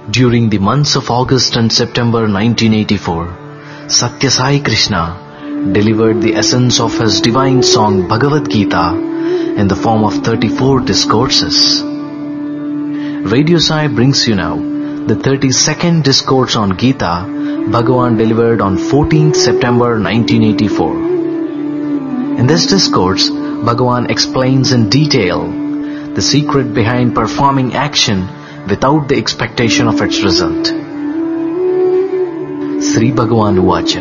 During the months of August and September 1984, Satya Sai Krishna delivered the essence of his divine song Bhagavad Gita in the form of 34 discourses. Radio Sai brings you now the 32nd discourse on Gita Bhagavan delivered on 14th September 1984. In this discourse, Bhagavan explains in detail the secret behind performing action without the expectation of its result. Sri Bhagavan Uvacha.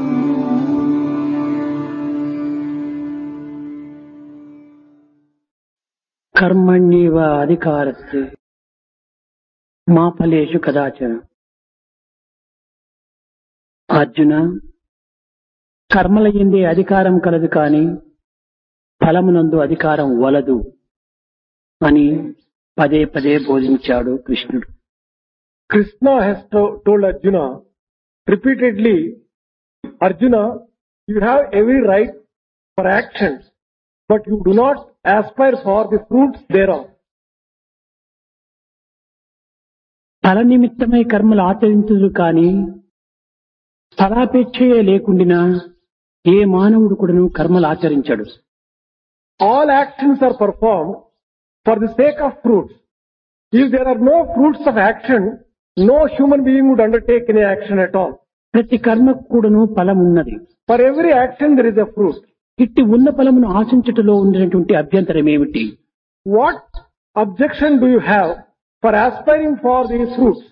कर्मण्येव अधिकारस्य मा फलेषु कदाचन. అర్జున, కర్మల యందే అధికారం కలదు కాని ఫలమునందు అధికారం వలదు అని పదే పదే బోధించాడు కృష్ణుడు. Krishna has told Arjuna repeatedly, Arjuna, you have every right for actions, but you do not aspire for the fruits thereof. ఫల నిమిత్తమై కర్మలు ఆచరించుదు కాని ఫలాపేక్షయే లేకుండినా ఏ మానవుడు కూడాను కర్మలు ఆచరించడు. All actions are performed for the sake of fruits. If there are no fruits of action, no human being would undertake any action at all. ప్రతి కర్మకు కూడాను ఫలం ఉన్నది. For every action there is a fruit. ఇట్టి ఉన్న ఫలమును ఆశించుటలో ఉండినటువంటి అభ్యంతరం ఏమిటి? What objection do you have for aspiring for these fruits?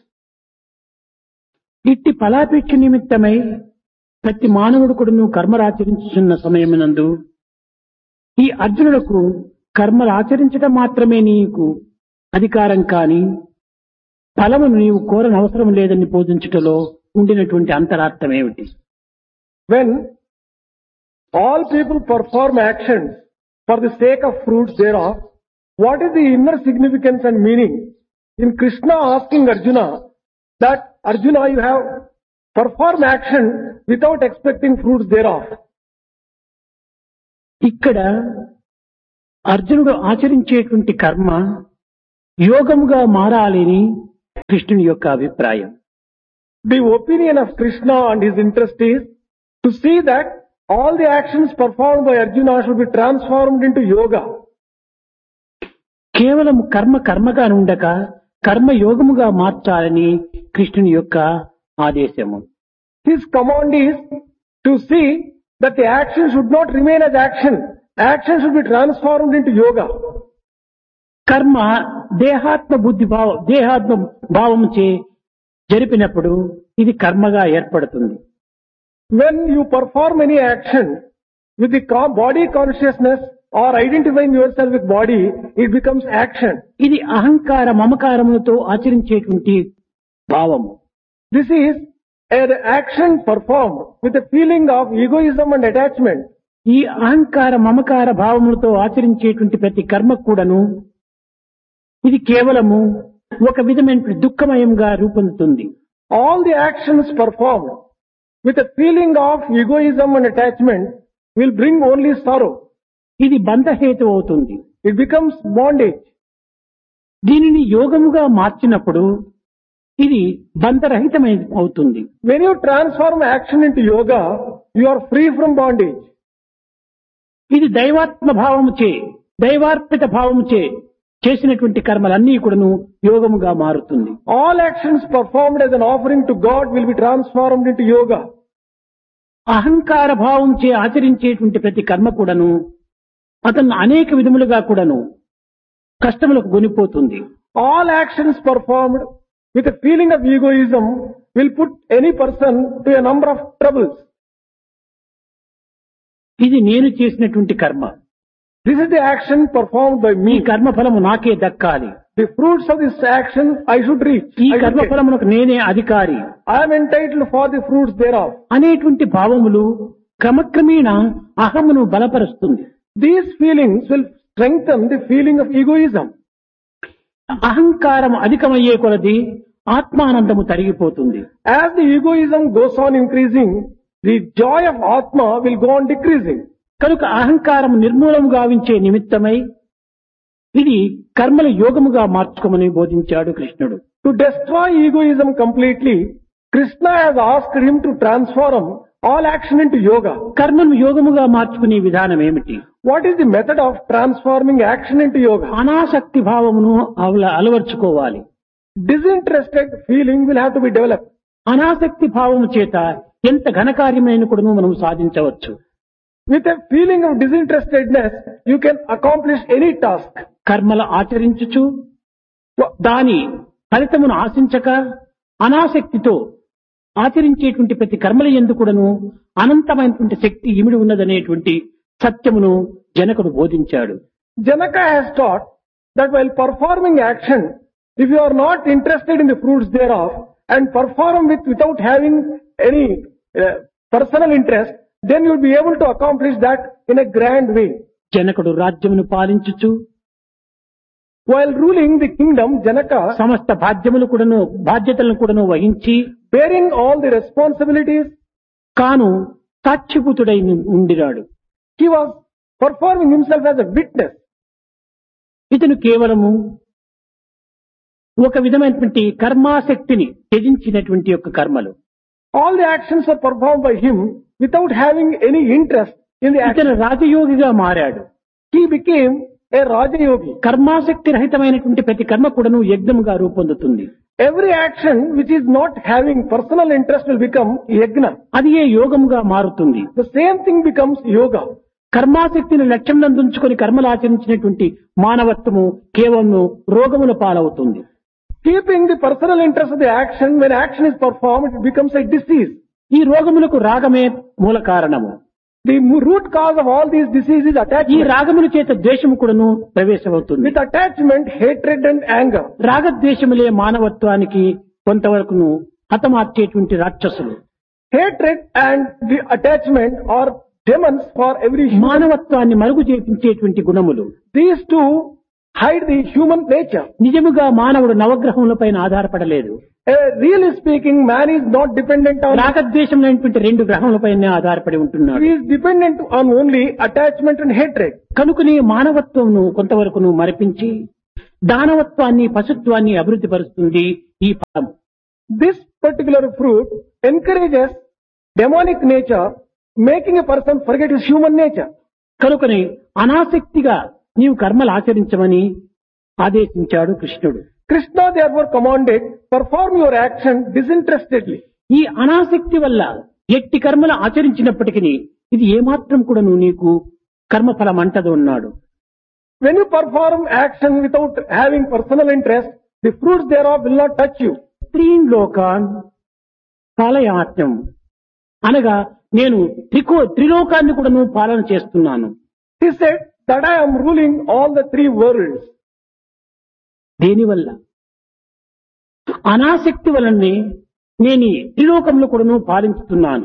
ఇట్టి ఫలాపేక్ష నిమిత్తమై ప్రతి మానవుడు కూడాను కర్మలు ఆచరించుతున్న సమయమునందు ఈ అర్జునులకు కర్మలు ఆచరించడం మాత్రమే నీకు అధికారం కాని ఫలమును నీవు కోరనవసరం లేదని బోధించుటలో ఉండినటువంటి అంతరార్థం ఏమిటి? When all people perform actions for the sake of fruits thereof, what is the inner significance and meaning in Krishna asking Arjuna that Arjuna, you have performed action without expecting fruits thereof? ఇక్కడ అర్జునుడు ఆచరించేటువంటి కర్మ యోగముగా మారాలని కృష్ణుని యొక్క అభిప్రాయం. The opinion of Krishna and his interest is to see that all the actions performed by Arjuna should be transformed into yoga. కేవలం కర్మ కర్మగా ఉండక కర్మ యోగముగా మార్చాలని కృష్ణుని యొక్క ఆదేశము. His command is to see that the action should not remain as action. Action should be transformed into yoga. కర్మ దేహాత్మ భావముచే జరిపినప్పుడు ఇది కర్మగా ఏర్పడుతుంది. When you perform any action with the body consciousness or identifying yourself with body, it becomes action. ఇది అహంకార మమకారములతో ఆచరించేటువంటి భావము. This is an action performed with a feeling of egoism and attachment. ఈ అహంకార మమకార భావములతో ఆచరించేటువంటి ప్రతి కర్మ కూడాను ఇది కేవలము ఒక విధమైన దుఃఖమయంగా రూపొందుతుంది. All the actions performed with a feeling of egoism and attachment will bring only sorrow. ఇది బంధహేతు అవుతుంది. It becomes bondage. దీనిని యోగముగా మార్చినప్పుడు ఇది బంధరహితమై అవుతుంది. When you transform action into yoga, you are free from bondage. ఇది దైవాత్మ భావముచే దైవార్పిత భావముచే చేసినటువంటి కర్మలన్నీ కూడాను యోగముగా మారుతుంది. All actions performed as an offering to God will be transformed into yoga. అహంకార భావంచే ఆచరించేటువంటి ప్రతి కర్మ కూడాను అతను అనేక విధములుగా కూడాను కష్టములకు గొనిపోతుంది. All actions performed with a feeling of egoism will put any person to a number of troubles. ఇది నేను చేసినటువంటి కర్మ. This is the action performed by me. ఈ కర్మ ఫలము నాకే దక్కాలి. The fruits of this action I should reach. ఈ కర్మ ఫలమునకు నేనే అధికారి. I am entitled for the fruits thereof. అనేటువంటి భావములు క్రమక్రమేణా అహమును బలపరుస్తుంది. These feelings will strengthen the feeling of egoism. అహంకారం అధికమయ్యే కొలది ఆత్మానందము తరిగిపోతుంది. As the egoism goes on increasing, the joy of Atma will go on decreasing. కనుక అహంకారం నిర్మూలము గావించే నిమిత్తమై ఇది కర్మల యోగముగా మార్చుకోమని బోధించాడు కృష్ణుడు. To destroy egoism completely, Krishna has asked him to transform all action into yoga. కర్మను యోగముగా మార్చుకునే విధానం ఏమిటి? What is the method of transforming action into yoga? అనాసక్తి భావమును అలవర్చుకోవాలి. Disinterested feeling will have to be developed. అనాసక్తి భావము చేత ఎంత ఘనకార్యమైన కూడా మనం సాధించవచ్చు. With a feeling of disinterestedness, you can accomplish any task. కర్మలు ఆచరించుచు దాని ఫలితమును ఆశించక అనాసక్తితో ఆచరించేటువంటి ప్రతి కర్మల యందు కూడాను అనంతమైనటువంటి శక్తి ఇమిడి ఉన్నదనేటువంటి సత్యమును జనకుడు బోధించాడు. Janaka has taught that while performing action, if you are not interested in the fruits thereof and perform without having any personal interest, then you will be able to accomplish that in a grand way. జనకుడు రాజ్యమును పాలించుచు While ruling the kingdom, Janaka, సమస్త బాధ్యతలను కూడాను వహించి bearing all the responsibilities, కాను సాక్షిభూతుడై ఉండిరాడు. he was performing himself as a witness. ఇతను కేవలము ఒక విధమైనటువంటి కర్మాసక్తిని త్యజించినటువంటి యొక్క కర్మలు. All the actions were performed by him without having any interest in the action. ఇతను రాజయోగిగా మారాడు. He became a Rajayogi. కర్మాసక్తి రహితమైనటువంటి ప్రతి కర్మ కూడాను యజ్ఞముగా రూపొందుతుంది. Every action which is not having personal interest will become yajna. అది ఏ యోగముగా మారుతుంది. The same thing becomes yoga. కర్మాసక్తిని లక్ష్యం నందుంచుకొని కర్మలు ఆచరించినటువంటి మానవత్వము కేవలం రోగముల పాలవుతుంది. Keeping the personal interest of the action, when action is performed, it becomes a disease. ఈ రోగములకు రాగమే మూల కారణము. The root cause of all these diseases is ఈ attachment. రాగముల చేత ద్వేషము కూడాను ప్రవేశమవుతుంది. With attachment, hatred and anger. రాగద్వేషములే మానవత్వానికి కొంతవరకును హతమార్చేటువంటి రాక్షసులు. Hatred and the attachment are demons for every human. మానవత్వాన్ని మరుగు చేపించేటువంటి గుణములు. These two hide the human nature. నిజముగా మానవుడు నవగ్రహములపైన ఆధారపడలేదు. Really speaking, man is not dependent on. రాగద్వేషములైనటువంటి రెండు గ్రహములపైన ఆధారపడి ఉంటున్నాడు. He is dependent on only attachment and hatred. కనుకనే మానవత్వమును కొంతవరకును మరిపించి దానవత్వాన్ని పశుత్వాన్ని అభివృద్ధి పరుస్తుంది ఈ ఫలం. This particular fruit encourages demonic nature, making a person forget his human nature. కనుకనే అనాసక్తిగా నీవు కర్మలు ఆచరించమని ఆదేశించాడు కృష్ణుడు. Krishna therefore commanded, perform your action disinterestedly. ఈ అనాసక్తి వల్ల ఎట్టి కర్మలు ఆచరించినప్పటికీ ఇది ఏమాత్రం కూడా నీకు కర్మఫలం అంటదు అన్నాడు. When you perform action without having personal interest, the fruits thereof will not touch you. త్రీన్ లోకాన్ పాలయాత్యం అనగా నేను త్రిలోకాన్ని కూడా పాలన చేస్తున్నాను. He said that I am ruling all the three worlds. దేనివల్ల? అనాసక్తి వలనే నేను ఈ త్రిలోకంలో కూడా పాలించుతున్నాను.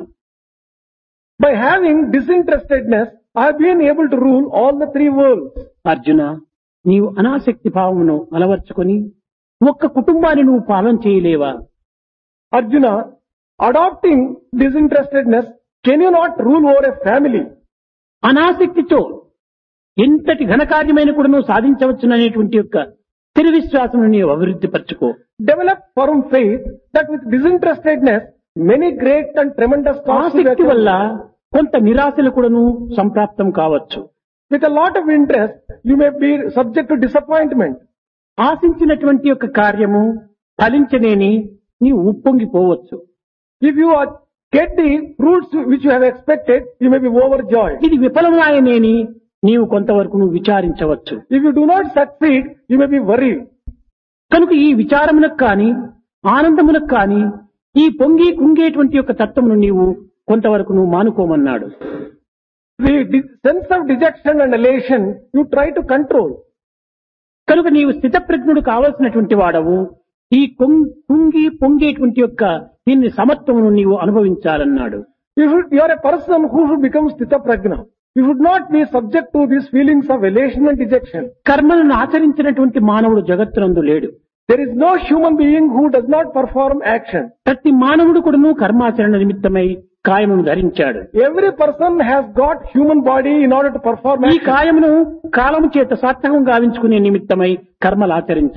By having disinterestedness, I have been able to rule all the three worlds. Arjuna, నీవు అనాసక్తి భావమును అలవర్చుకొని ఒక్క కుటుంబాన్ని నువ్వు పాలన చేయలేవా? Arjuna, adopting disinterestedness, can you not rule over a family? అనాసక్తితో ఎంతటి ఘనకార్యమైన కూడా నువ్వు సాధించవచ్చుననేటువంటి యొక్క స్థిర విశ్వాసం నీవు అభివృద్ధి పరచుకో. Develop firm faith that with disinterestedness, many great and tremendous tasks will be ఆసక్తి వల్ల accomplished. కొంత నిరాశలు కూడాను సంప్రాప్తం కావచ్చు. With a lot of interest, you may be subject to disappointment. ఆశించినటువంటి యొక్క కార్యము ఫలించనేని నీవు ఉప్పొంగిపోవచ్చు. If you get the fruits which you have expected, you may be overjoyed. ఇది విఫలమాయనేని నీవు కొంతవరకు నువ్వు విచారించవచ్చు. If you do not succeed, you may be worried. కనుక ఈ విచారమునకు కాని ఆనందమునకు కాని ఈ పొంగి కుంగేటువంటి యొక్క తత్వమును నీవు కొంతవరకు నువ్వు మానుకోమన్నాడు. The sense of dejection and elation, you try to control. కనుక నీవు స్థితప్రజ్ఞుడు కావలసినటువంటి వాడవు. ఈ కుంగి పొంగేటువంటి యొక్క దీన్ని సమత్వమును నీవు అనుభవించాలన్నాడు. You are a person who should become sthita prajna. You should not be subject to these feelings of elation and dejection. కర్మలను ఆచరించినటువంటి మానవుడు జగత్తునందు లేడు. There is no human being who does not perform action. ప్రతి మానవుడు కూడాను కర్మాచరణ నిమిత్తమై కాయమును ధరించాడు. Every person has got human body in order to perform ఈ action. కాయమును కాలము చేత సార్థకం గావించుకునే నిమిత్తమై కర్మలు ఆచరించాలి.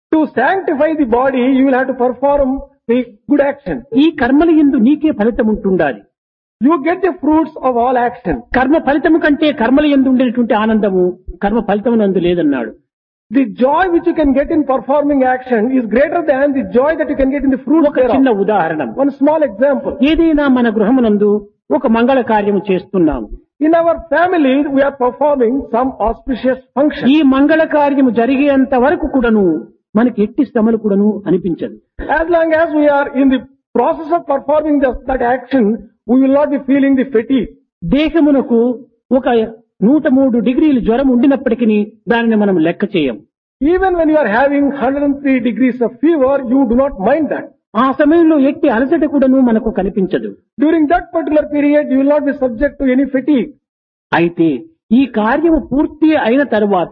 To sanctify the body, you will have to perform the good action. ఈ కర్మల యందు నీకే ఫలితం ఉంటుండాలి. You get the fruits of all action. కర్మ ఫలితము కంటే కర్మల యందు ఉండేటువంటి ఆనందము కర్మ ఫలితమునందు లేదన్నాడు. The joy which you can get in performing action is greater than the joy that you can get in the fruits ఒక చిన్న thereof. ఉదాహరణ, One small example. ఏదైనా మన గృహమునందు ఒక మంగళ కార్యము చేస్తున్నాము. In our family, we are performing some auspicious function. ఈ మంగళ కార్యము జరిగేంత వరకు కూడాను మనకి ఎట్టి శ్రమలు కూడాను అనిపించదు. As long as we are in the process of performing that action, we will not be feeling the fatigue. దేహమునకు ఒక 103 డిగ్రీలు జ్వరం ఉండినప్పటికీ దానిని మనం లెక్క చేయం. Even when you are having 103 degrees of fever, you do not mind that. ఆ సమయంలో ఎట్టి అలసట కూడాను మనకు కనిపించదు. During that particular period, you will not be subject to any fatigue. అయితే ఈ కార్యము పూర్తి అయిన తరువాత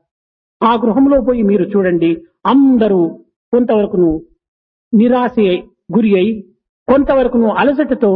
ఆ గృహంలో పోయి మీరు చూడండి, అందరూ కొంతవరకును నిరాశ గురి అయి కొంతవరకును అలసటతో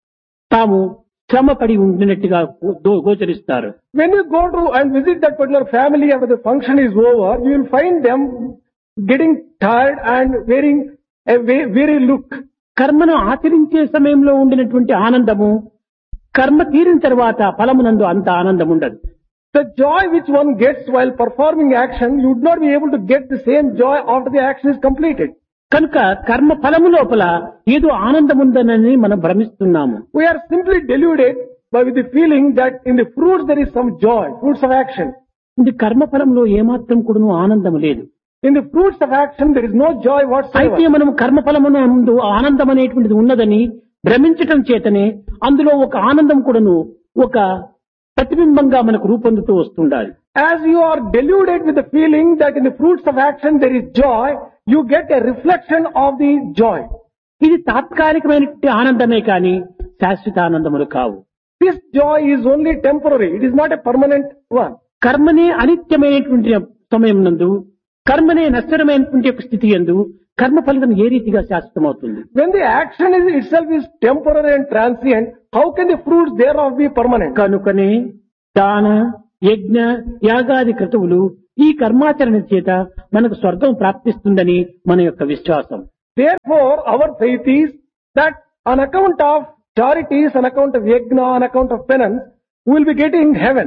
తాము శ్రమపడి ఉండినట్టుగా గోచరిస్తారు. When you go to and visit that particular family after the function is over, you will find them getting tired and wearing a weary look. కర్మను ఆచరించే సమయంలో ఉండినటువంటి ఆనందము కర్మ తీరిన తర్వాత ఫలమునందు అంత ఆనందం ఉండదు. The joy which one gets while performing action, you would not be able to get the same joy after the action is completed. కనుక కర్మ ఫలము లోపల ఏదో ఆనందం ఉందనని మనం భ్రమిస్తున్నాము. We are simply deluded with the feeling that in the fruits there is some joy, fruits of action. ఇది కర్మ ఫలంలో ఏమాత్రం కూడాను ఆనందం లేదు. In the fruits of action there is no joy whatsoever. అయితే మనం కర్మ ఫలమునందు ఆనందం అనేటువంటిది ఉన్నదని భ్రమించటం చేతనే అందులో ఒక ఆనందం కూడాను ఒక ప్రతిబింబంగా మనకు రూపొందుతూ వస్తుండాలి. As you are deluded with the feeling that in the fruits of action there is joy, you get a reflection of the joy. ఇది తాత్కాలికమైనటువంటి ఆనందమే కానీ శాశ్వత ఆనందములు కావు. This joy is only temporary. It is not a permanent one. కర్మనే అనిత్యమైనటువంటి సమయం నందు కర్మనే నశ్వరమైనటువంటి యొక్క స్థితి యందు కర్మ ఫలితం ఏ రీతిగా శాశ్వతమవుతుంది? When the action itself is temporary and transient, how can the fruits thereof be permanent? కనుకనే దాన యజ్ఞ యాగాది క్రతువులు ఈ కర్మాచరణ చేత మనకు స్వర్గం ప్రాప్తిస్తుందని మన యొక్క విశ్వాసం. Therefore, our faith is that on account of charities, on account of yajna, on account of penance, we will be getting heaven.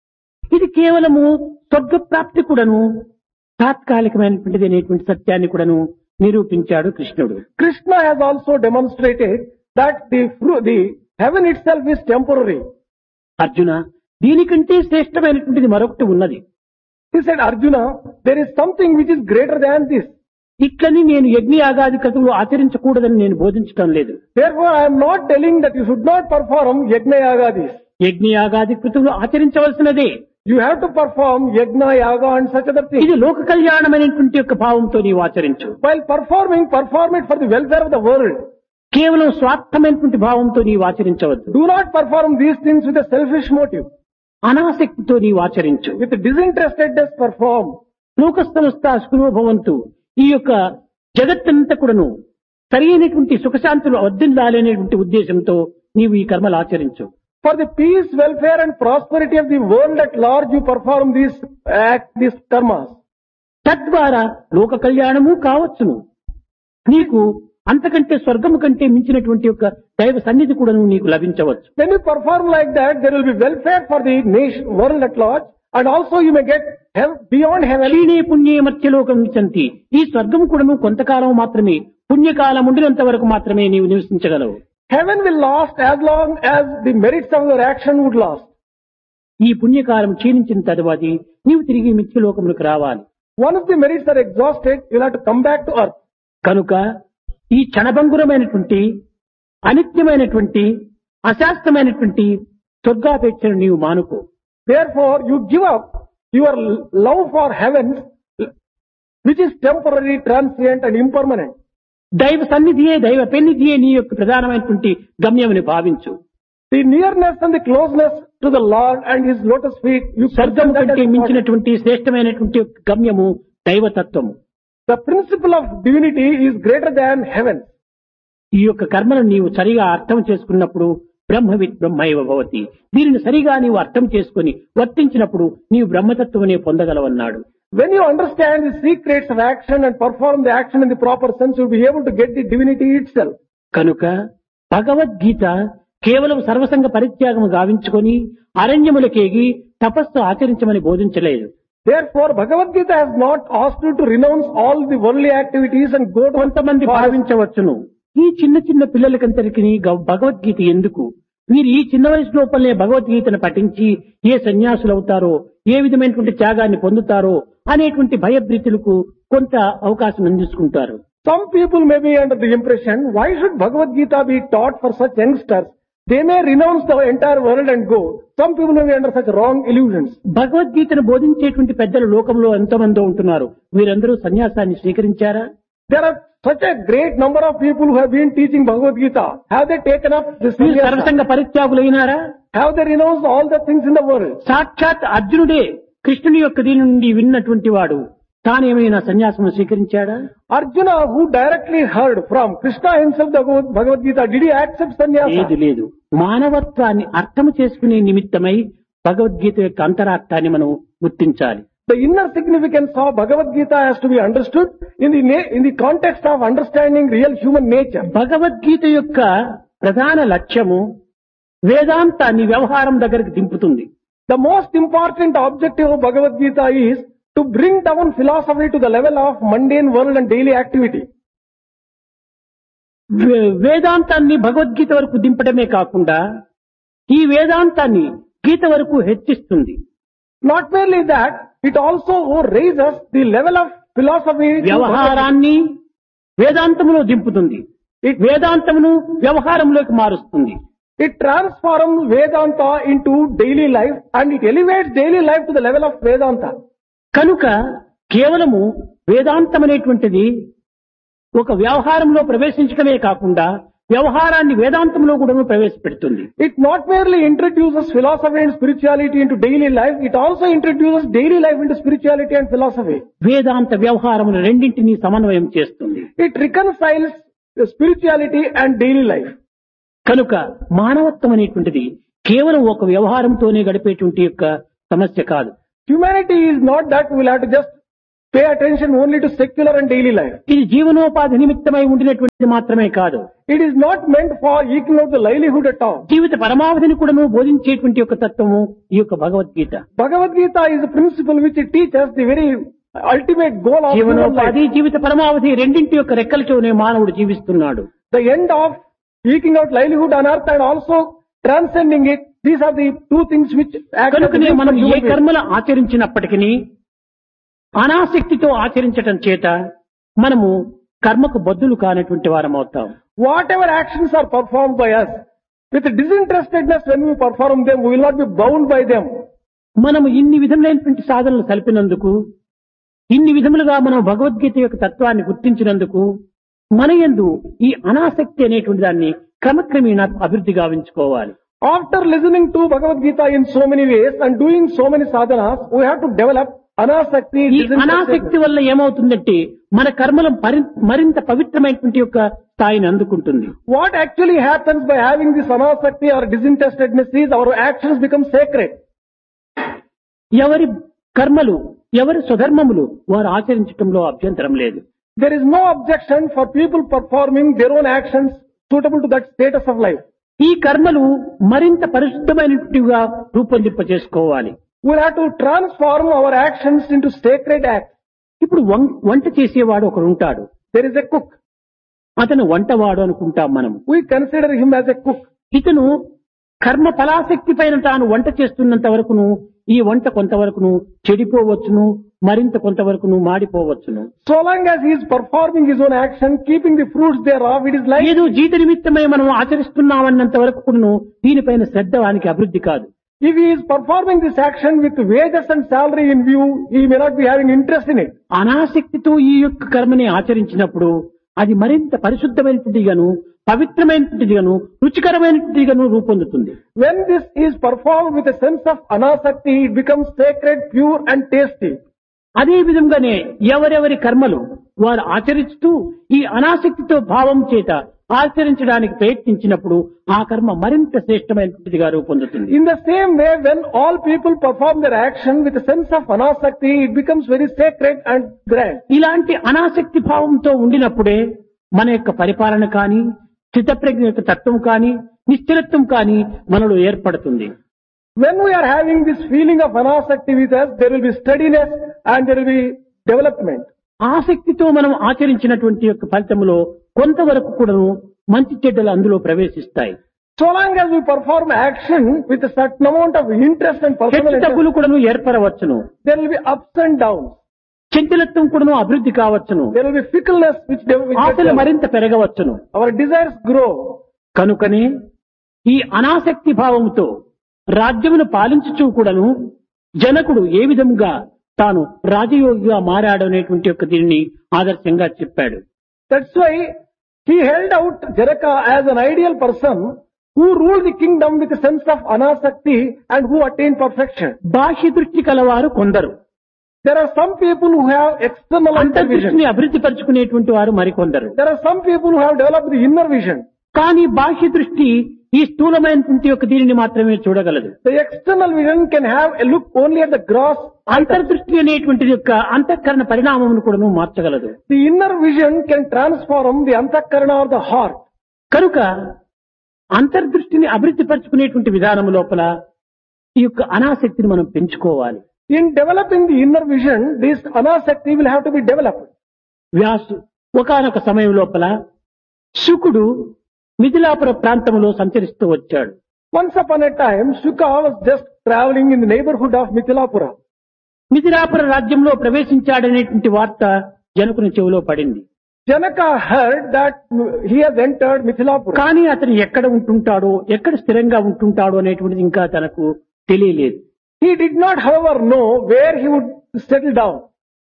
ఇది కేవలము స్వర్గ ప్రాప్తి కూడాను తాత్కాలికమైనటువంటిది అనేటువంటి సత్యాన్ని కూడాను నిరూపించాడు కృష్ణుడు. Krishna has also demonstrated that the heaven itself is temporary. Arjuna, దీనికంటే శ్రేష్టమైనటువంటిది మరొకటి ఉన్నది. He said, Arjuna, there is something which is greater than this. ఇట్లని నేను యజ్ఞయాగాది క్రతువులు ఆచరించకూడదని నేను బోధించడం లేదు. Therefore, I am not telling that you should not perform yajna yagadis. యజ్ఞయాగాది క్రతువులు ఆచరించవలసినదే. You have to perform yajna, yaga and such other things. ఇది లోక కళ్యాణమైనటువంటి యొక్క భావంతో నీవు ఆచరించు. While perform it for the welfare of the world. కేవలం స్వార్థమైనటువంటి భావంతో నీవు ఆచరించవద్దు. Do not perform these things with a selfish motive. అనాసక్తితో నీవు ఆచరించు. With disinterestedness perform. లోక సంస్థ సుఖభవంతు, ఈ యొక్క జగత్తంతా కూడాను సరైనటువంటి సుఖశాంతులు వర్ధిల్లాలనేటువంటి ఉద్దేశంతో నీవు ఈ కర్మలు ఆచరించు. For the peace, welfare and prosperity of the world at large, you perform these karmas. తద్వారా లోక కళ్యాణము కావచ్చును. నీకు అంతకంటే స్వర్గము కంటే మించినటువంటి యొక్క దైవ సన్నిధి కూడా నీకు లభించవచ్చు. When you perform like that, there will be welfare for the nation, world at large, and also you may get beyond heaven. క్షీణే పుణ్యే మధ్యలోకం విచంతి. ఈ స్వర్గము కూడాను కొంతకాలం మాత్రమే, పుణ్యకాలం ఉండినంత వరకు మాత్రమే నీవు నివసించగలవు. Heaven will last as long as the merits of your action would last. ఈ పుణ్యకాలం క్షీణించిన తరువాత నీవు తిరిగి మిథ్యలోకములకు రావాలి. Once the merits are exhausted, you will have to come back to earth. కనుక ఈ క్షణభంగురమైనటువంటి అనిత్యమైనటువంటి అశాస్త్రమైనటువంటి స్వర్గాపేక్షను నీవు మానుకో. Therefore, you give up your love for heaven, which is temporary, transient and impermanent. దైవ సన్నిధియే దైవ పెన్నిధియే నీ యొక్క ప్రధానమైనటువంటి గమ్యమని భావించు. The nearness and the closeness to the Lord and His lotus feet, you స్వర్గం కంటే మించినటువంటి శ్రేష్టమైనటువంటి గమ్యము దైవతత్వము. The principle of divinity is greater than heaven. ఈ యొక్క కర్మను నీవు సరిగా అర్థం చేసుకున్నప్పుడు బ్రహ్మవిత్ బ్రహ్మైవ భవతి. దీనిని సరిగా నీవు అర్థం చేసుకుని వర్తించినప్పుడు నీవు బ్రహ్మతత్వమనే పొందగలవన్నాడు. When you understand the secrets of action and perform the action in the proper sense, you'll be able to get the divinity itself. కనుక భగవద్గీత కేవలం సర్వసంగ పరిత్యాగము గావించుకొని అరణ్యములకేగి తపస్సు ఆచరించమని బోధించలేదు. Therefore, Bhagavad Gita has not asked you to renounce all the worldly activities and go to కొంతమంది భావించవచ్చును, ఈ చిన్న చిన్న పిల్లలకంతరికి భగవద్గీత ఎందుకు, వీరు ఈ చిన్న వయసు లోపలనే భగవద్గీతను పఠించి ఏ సన్యాసులు అవుతారో, ఏ విధమైనటువంటి త్యాగాన్ని పొందుతారో అనేటువంటి భయభ్రీతులకు కొంత అవకాశం అందించుకుంటారు. Some people may be under the impression, why should Bhagavad Gita be taught for such youngsters? They may renounce the entire world and go. Some people may be under such wrong illusions. భగవద్గీతను బోధించేటువంటి పెద్దలు లోకంలో ఎంతమందో ఉంటున్నారు, వీరందరూ సన్యాసాన్ని స్వీకరించారా? There are such a great number of people who have been teaching Bhagavad Gita. Have they taken up this వీరు sannyasa? సర్వసంగ పరిత్యాగులైనారా? Have they renounced all the things in the world? సాక్షాత్ అర్జునుడే కృష్ణుని యొక్క దీని నుండి విన్నటువంటి వాడు తానేమైనా సన్యాసం స్వీకరించాడా? Arjuna, who directly heard from Krishna himself the Bhagavad Gita, did he accept sannyasa? లేదు లేదు. మానవత్వాన్ని అర్థం చేసుకునే నిమిత్తమై భగవద్గీత యొక్క అంతరార్థాన్ని మనం గుర్తించాలి. The inner significance of Bhagavad Gita has to be understood in the context of understanding real human nature. Bhagavad Gita యొక్క ప్రధాన లక్ష్యము వేదాంతాన్ని వ్యవహారం దగ్గరికి దింపుతుంది. The most important objective of Bhagavad Gita is to bring down philosophy to the level of mundane world and daily activity. వేదాంతాన్ని భగవద్గీత వరకు దింపడమే కాకుండా ఈ వేదాంతాన్ని గీత వరకు హెచ్చిస్తుంది. Not merely that, it also raises the level of philosophy. వ్యవహారాన్ని వేదాంతములో దింపుతుంది, వేదాంతమును వ్యవహారంలోకి మారుస్తుంది. It transforms Vedanta into daily life and it elevates daily life to the level of Vedanta. కనుక కేవలము వేదాంతం అనేటువంటిది ఒక వ్యవహారంలో ప్రవేశించడమే కాకుండా వ్యవహారాన్ని వేదాంతంలో కూడా ప్రవేశపెడుతుంది. It not merely introduces philosophy and spirituality into daily life, it also introduces daily life into spirituality and philosophy. వేదాంత వ్యవహారములు రెండింటినీ సమన్వయం చేస్తుంది. It reconciles the spirituality and daily life. కనుక మానవత్వం అనేటువంటిది కేవలం ఒక వ్యవహారంతోనే గడిపేటువంటి యొక్క సమస్య కాదు. Humanity is not that we'll have to just pay attention only to secular and daily life. ఇది జీవనోపాధి నిమిత్తమై ఉండినటువంటిది మాత్రమే కాదు. It is not meant for eking out the livelihood at all. జీవిత పరమావధిని కూడా బోధించేటువంటి యొక్క తత్వము ఈ యొక్క Bhagavad Gita. Bhagavad Gita is a principle which it teaches the very ultimate goal of human జీవనోపాధి life. జీవిత పరమావధి రెండింటి యొక్క రెక్కలతోనే మానవుడు జీవిస్తున్నాడు. The end of eking out livelihood on earth and also transcending it, these are the two things which act as కనుకనే the మనం ఏ human being. కర్మలు ఆచరించినప్పటికీ అనాసక్తితో ఆచరించటం చేత మనము కర్మకు బద్దులు కానటువంటి వారం అవుతాం. Whatever actions are performed by us, with disinterestedness when we perform them, we will not be bound by them. మనము ఇన్ని విధములైనటువంటి సాధనలు సల్పినందుకు, ఇన్ని విధములుగా మనం భగవద్గీత యొక్క తత్వాన్ని గుర్తించినందుకు మన యందు ఈ అనాసక్తి అనేటువంటి దాన్ని క్రమక్రమేణా అభివృద్ధి గావించుకోవాలి. After listening to Bhagavad Gita in so many ways and doing so many sadhanas, we have to develop anasakti. ఈ అనాసక్తి వల్ల ఏమవుతుందంటే మన కర్మలు మరింత పవిత్రమైనటువంటి యొక్క స్థాయిని అందుకుంటుంది. What actually happens by having this anasakti or disinterestedness is our actions become sacred. ఎవరి కర్మలు ఎవరి స్వధర్మములు వారు ఆచరించటంలో అభ్యంతరం లేదు. There is no objection for people performing their own actions suitable to that status of life. ఈ కర్మలు మరింత పరిశుద్ధమైనట్టుగా రూపొందింపజేసుకోవాలి. We'll have to transform our actions into sacred acts. ఇప్పుడు వంట చేసేవాడు ఒకడు ఉంటాడు. There is a cook. అతను వంటవాడు అనుకుంటాం మనం. We consider him as a cook. ఇతను కర్మ ఫలాసక్తి పైన తాను వంట చేస్తున్నంత వరకును ఈ వంట కొంతవరకును చెడిపోవచ్చును, మరింత కొంతవరకును మాడిపోవచ్చును. So long as he is performing his own action, keeping the fruits thereof, it is like ఏదో జీత నిమిత్తమై మనం ఆచరిస్తున్నామన్నంత వరకును దీనిపైన శ్రద్ధ వానికి అభివృద్ధి కాదు. if he is performing this action with wages and salary in view, he may not be having interest in it. అనాసక్తితో ఈ యొక్క కర్మని ఆచరించినప్పుడు అది మరింత పరిశుద్ధమైనదిగాను, పవిత్రమైనదిగాను, రుచికరమైనదిగాను రూపొందుతుంది. When this is performed with a sense of anasakti, it becomes sacred, pure and tasty. అదే విధంగానే ఎవరెవరి కర్మలు వారు ఆచరిస్తూ ఈ అనాసక్తితో భావం చేత ఆచరించడానికి ప్రయత్నించినప్పుడు ఆ కర్మ మరింత శ్రేష్టమైనటువంటిదిగా రూపొందుతుంది. In the same way, when all people perform their action with a sense of anasakti, it becomes very sacred and grand. ఇలాంటి అనాసక్తి భావంతో ఉండినప్పుడే మన యొక్క పరిపాలన కానీ, స్థితప్రజ్ఞ యొక్క తత్వం కానీ, నిశ్చలత్వం కానీ మనలో ఏర్పడుతుంది. When we are having this feeling of anasakti with us, there will be steadiness and there will be development. ఆసక్తితో మనం ఆచరించినటువంటి యొక్క ఫలితంలో కొంతవరకు కూడాను మంచి చెడ్డలు అందులో ప్రవేశిస్తాయి. So long as we perform action with a certain amount of interest and personal హెచ్చు interest, తగ్గులు కూడాను ఏర్పడవచ్చును. there will be ups and downs. చంచలత్వం కూడాను అభివృద్ధి కావచ్చును. There will be fickleness which ఆశలు develops. మరింత పెరగవచ్చును. Our desires grow. కనుకనే ఈ అనాసక్తి భావముతో రాజ్యమును పాలించుచూ కూడాను జనకుడు ఏ విధంగా తాను రాజయోగిగా మారాడు అనేటువంటి యొక్క దీనిని ఆదర్శంగా చెప్పాడు. That's why he held out Janaka as an ideal person who ruled the kingdom with a sense of anasakti and who attained perfection. బాహ్య దృష్టి కలవారు కొందరు, There are some people who have external అంతర్దృష్టిని vision. అభివృద్ధి పరుచుకునేటువంటి వారు మరికొందరు. There are some people who have developed the inner vision. కానీ బాహ్య దృష్టి ఈ స్థూలమైనటువంటి యొక్క దీనిని మాత్రమే చూడగలదు. The external vision can have a look only at the gross. అంతర్దృష్టి అనేటువంటిది యొక్క అంతఃకరణ పరిణామమును కూడా మార్చగలదు. The inner vision can transform the antakarana or the heart. కనుక అంతర్దృష్టిని అభివృద్ధి పరుచుకునేటువంటి విధానం లోపల ఈ యొక్క అనాసక్తిని మనం పెంచుకోవాలి. In developing the inner vision, this anasakti will have to be developed. Vyasu ఒకానొక సమయం లోపల శుకుడు మిథిలాపుర ప్రాంతంలో సంచరిస్తూ వచ్చాడు. Once upon a time, Shuka was just traveling in the neighborhood of Mithilapura. Mithilapura రాజ్యంలో ప్రవేశించాడనేటువంటి వార్త జనకుని చెవిలో పడింది. Janaka heard that he has entered Mithilapura. కానీ అతను ఎక్కడ ఉంటుంటాడో, ఎక్కడ స్థిరంగా ఉంటుంటాడో అనేటువంటిది ఇంకా తనకు తెలియలేదు. He did not, however, know where he would settle down.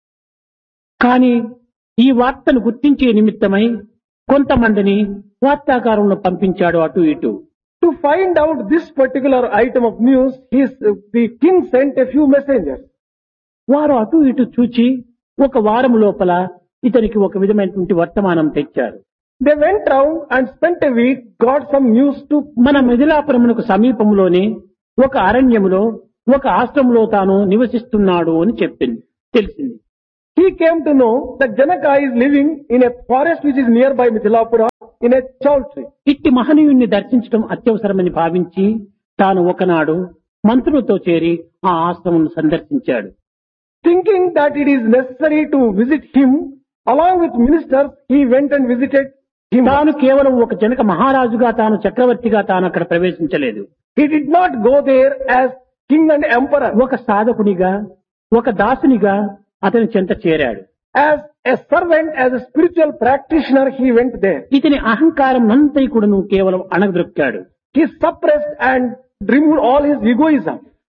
కానీ ఈ వార్తను గుర్తించే నిమిత్తమై కొంతమందిని వార్తాకారంలో పంపించాడు అటు ఇటు. To find out this particular item of news, the king sent a few messengers. వారు అటు ఇటు చూచి ఒక వారం లోపల ఇతనికి ఒక విధమైనటువంటి వర్తమానం తెచ్చారు. They went round and spent a week, got some news to మన మిథిలాపురమునకు సమీపంలోనే ఒక అరణ్యములో ఒక ఆశ్రమంలో తాను నివసిస్తున్నాడు అని చెప్పింది, తెలిసింది. He came to know that Janaka is living in a forest which is nearby Mithilapura in a chaul tree. ఇట్టి మహనీయుణ్ణి దర్శించడం అత్యవసరమని భావించి తాను ఒకనాడు మంత్రులతో చేరి ఆ ఆశ్రమం సందర్శించాడు. Thinking that it is necessary to visit him, along with ministers, he went and visited him. తాను కేవలం ఒక జనక మహారాజుగా, తాను చక్రవర్తిగా తాను అక్కడ ప్రవేశించలేదు. He did not go there as king and emperor. ఒక సాధకునిగా, ఒక దాసునిగా అతని చెంత చేరాడు. As a servant, as a spiritual practitioner, he went there. ఇతని అహంకారం నంతై కూడాను కేవలం అణగదొక్కాడు. He suppressed and removed all his egoism.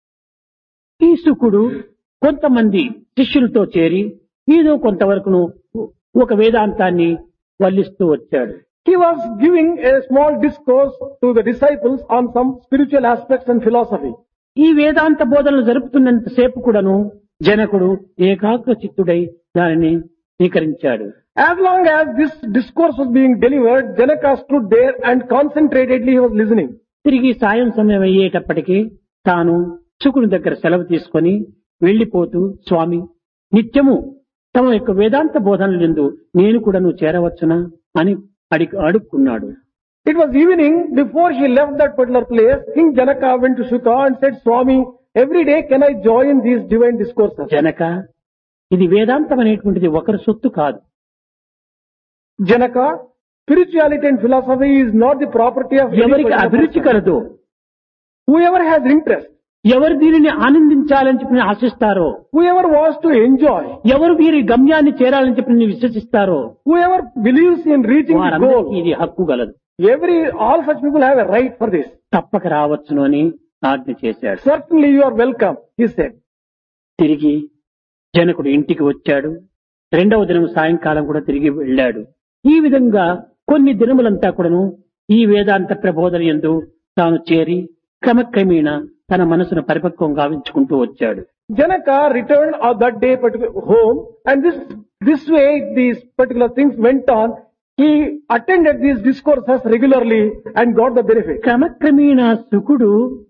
ఈ శుకుడు కొంతమంది శిష్యులతో చేరి ఏదో కొంతవరకును ఒక వేదాంతాన్ని వల్లిస్తూ వచ్చాడు. He was giving a small discourse to the disciples on some spiritual aspects and philosophy. ఈ వేదాంత బోధనలు జరుపుతున్నంత సేపు కూడాను జనకుడు ఏకాగ్ర చిత్తుడై దానిని స్వీకరించాడు. As long as this discourse was being delivered, Janaka stood there and concentratedly he was listening. తిరిగి సాయం సమయం అయ్యేటప్పటికీ తాను శుకుని దగ్గర సెలవు తీసుకొని వెళ్లిపోతూ, స్వామి, నిత్యము తమ యొక్క వేదాంత బోధనలందు నేను కూడాను చేరవచ్చునా అని అడుక్కున్నాడు. It was evening before he left that particular place. King Janaka went to Shuka and said, Swami, every day can I join these divine discourses? Janaka, ఇది వేదాంతం అనేటువంటిది ఒకరి సొత్తు కాదు. Janaka, spirituality and philosophy is not the property of any ఎవరికి particular అభిరుచి person. కలదో, Whoever has interest, ఎవరు దీనిని ఆనందించాలని చెప్పి ఆశిస్తారో, whoever wants to enjoy, ఎవరు వీరి గమ్యాన్ని చేరాలని చెప్పి విశ్వసిస్తారో whoever believes in reaching the వారందరికీ goal, ఇది హక్కు గలదు. all such people have a right for this. తప్పక రావచ్చును అని ఆజ్ఞ చేశాడు. Certainly you are welcome, he said. తిరిగి జనకుడు ఇంటికి వచ్చాడు. రెండవ దినం సాయంకాలం కూడా తిరిగి వెళ్ళాడు. ఈ విధంగా కొన్ని దినములంతా కూడాను ఈ వేదాంత ప్రబోధన యందు తాను చేరి క్రమక్రమేణా తన మనసును పరిపక్వం గావించుకుంటూ వచ్చాడు. Janaka returned on that day home, and this way these particular things went on. he attended these discourses regularly and got the benefit. క్రమక్రమేణా శుకుడు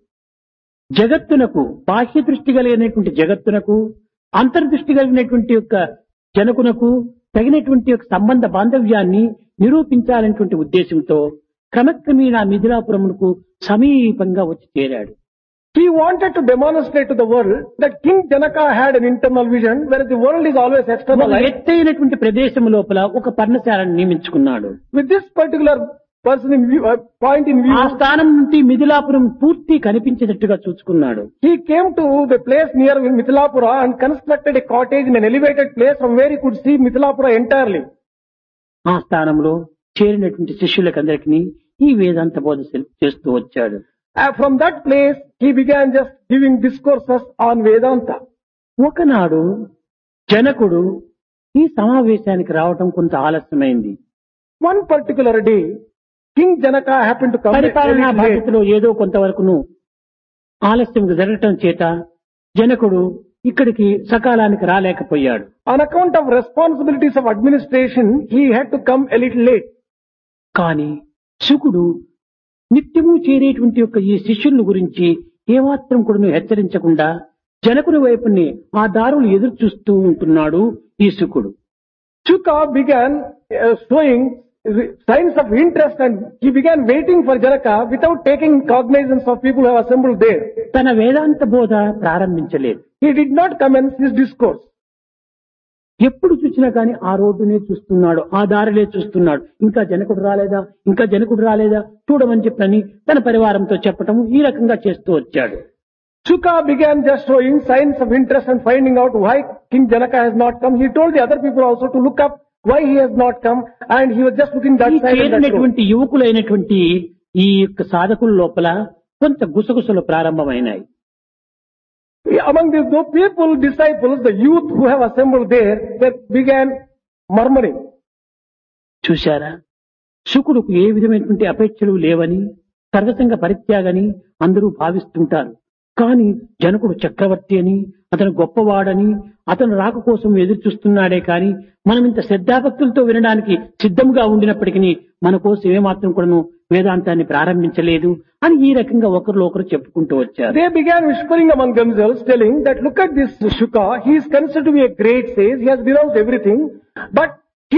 జగత్తునకు బాహ్య దృష్టి కలిగినటువంటి జగత్తునకు అంతర్దృష్టి కలిగినటువంటి యొక్క జనకునకు తగినటువంటి యొక్క సంబంధ బాంధవ్యాన్ని నిరూపించాలనేటువంటి ఉద్దేశంతో క్రమక్రమేణా మిథిలాపురమునకు సమీపంగా వచ్చి చేరాడు. He wanted to demonstrate to the world that King Janaka had an internal vision, whereas the world is always ఒక externalized. ఎత్తైనటువంటి ప్రదేశం లోపల ఒక పర్ణశాలను నియమించుకున్నాడు. With this particular person in view, point in view, ఆ స్థానం నుండి మిథిలాపురం పూర్తి కనిపించేటట్టుగా చూసుకున్నాడు. he came to the place near Mithilapura and constructed a cottage in an elevated place from where he could see Mithilapura entirely. ఆ స్థానంలో చేరినటువంటి శిష్యులకందరికీ ఈ వేదాంత బోధ చేస్తూ వచ్చాడు. From that place, he began just giving discourses on Vedanta. ఒకనాడు జనకుడు ఈ సమావేశానికి రావటం కొంత ఆలస్యమైంది. One particular day, King Janaka happened to come a పరిపాలనా little late. బాధ్యతలో ఏదో కొంతవరకును ఆలస్యం జరగటం చేత జనకుడు ఇక్కడికి సకాలానికి రాలేకపోయాడు. On account of responsibilities of administration, he had to come a little late. కానీ శుకుడు నిత్యము చేరేటువంటి యొక్క ఈ శిష్యుల గురించి ఏమాత్రం కూడా హెచ్చరించకుండా జనకుని వైపుని ఆ దారులు ఎదురు చూస్తూ ఉంటున్నాడు ఈ శుకుడు. Shuka began showing signs of interest and he began waiting for Janaka without taking cognizance of people who have assembled there. తన వేదాంత బోధ ప్రారంభించలేదు. He did not commence his discourse. ఎప్పుడు చూసినా కానీ ఆ రోడ్డునే చూస్తున్నాడు, ఆ దారిలే చూస్తున్నాడు. ఇంకా జనకుడు రాలేదా చూడమని చెప్పని తన పరివారంతో చెప్పటము ఈ రకంగా చేస్తూ వచ్చాడు. Shuka began just showing signs of interest and finding out why King Janaka has not come. He told the other people also to look up why he has not come, and he was just looking that ఈ side and that road. చేరినటువంటి యువకులైనటువంటి ఈ యొక్క సాధకుల లోపల కొంత గుసగుసలు ప్రారంభమైనాయి. Among these people, disciples, the youth who have assembled there, they began murmuring. చూశారా, శుకుడుకు ఏ విధమైనటువంటి అపేక్షలు లేవని సర్వసంగ పరిత్యాగని అందరూ భావిస్తుంటారు. కానీ జనకుడు చక్రవర్తి అని, అతను గొప్పవాడని, అతను రాక కోసం ఎదురు చూస్తున్నాడే కానీ మనం ఇంత శ్రద్ధాభక్తులతో వినడానికి సిద్ధంగా ఉండినప్పటికీ మన కోసం ఏమాత్రం కూడాను వేదాంతాన్ని ప్రారంభించలేదు అని ఈ రకంగా ఒకరిలో ఒకరు చెప్పుకుంటూ వచ్చారు. They began whispering among themselves, telling that look at this Shuka, he is considered to be a great sage, he has denounced everything, but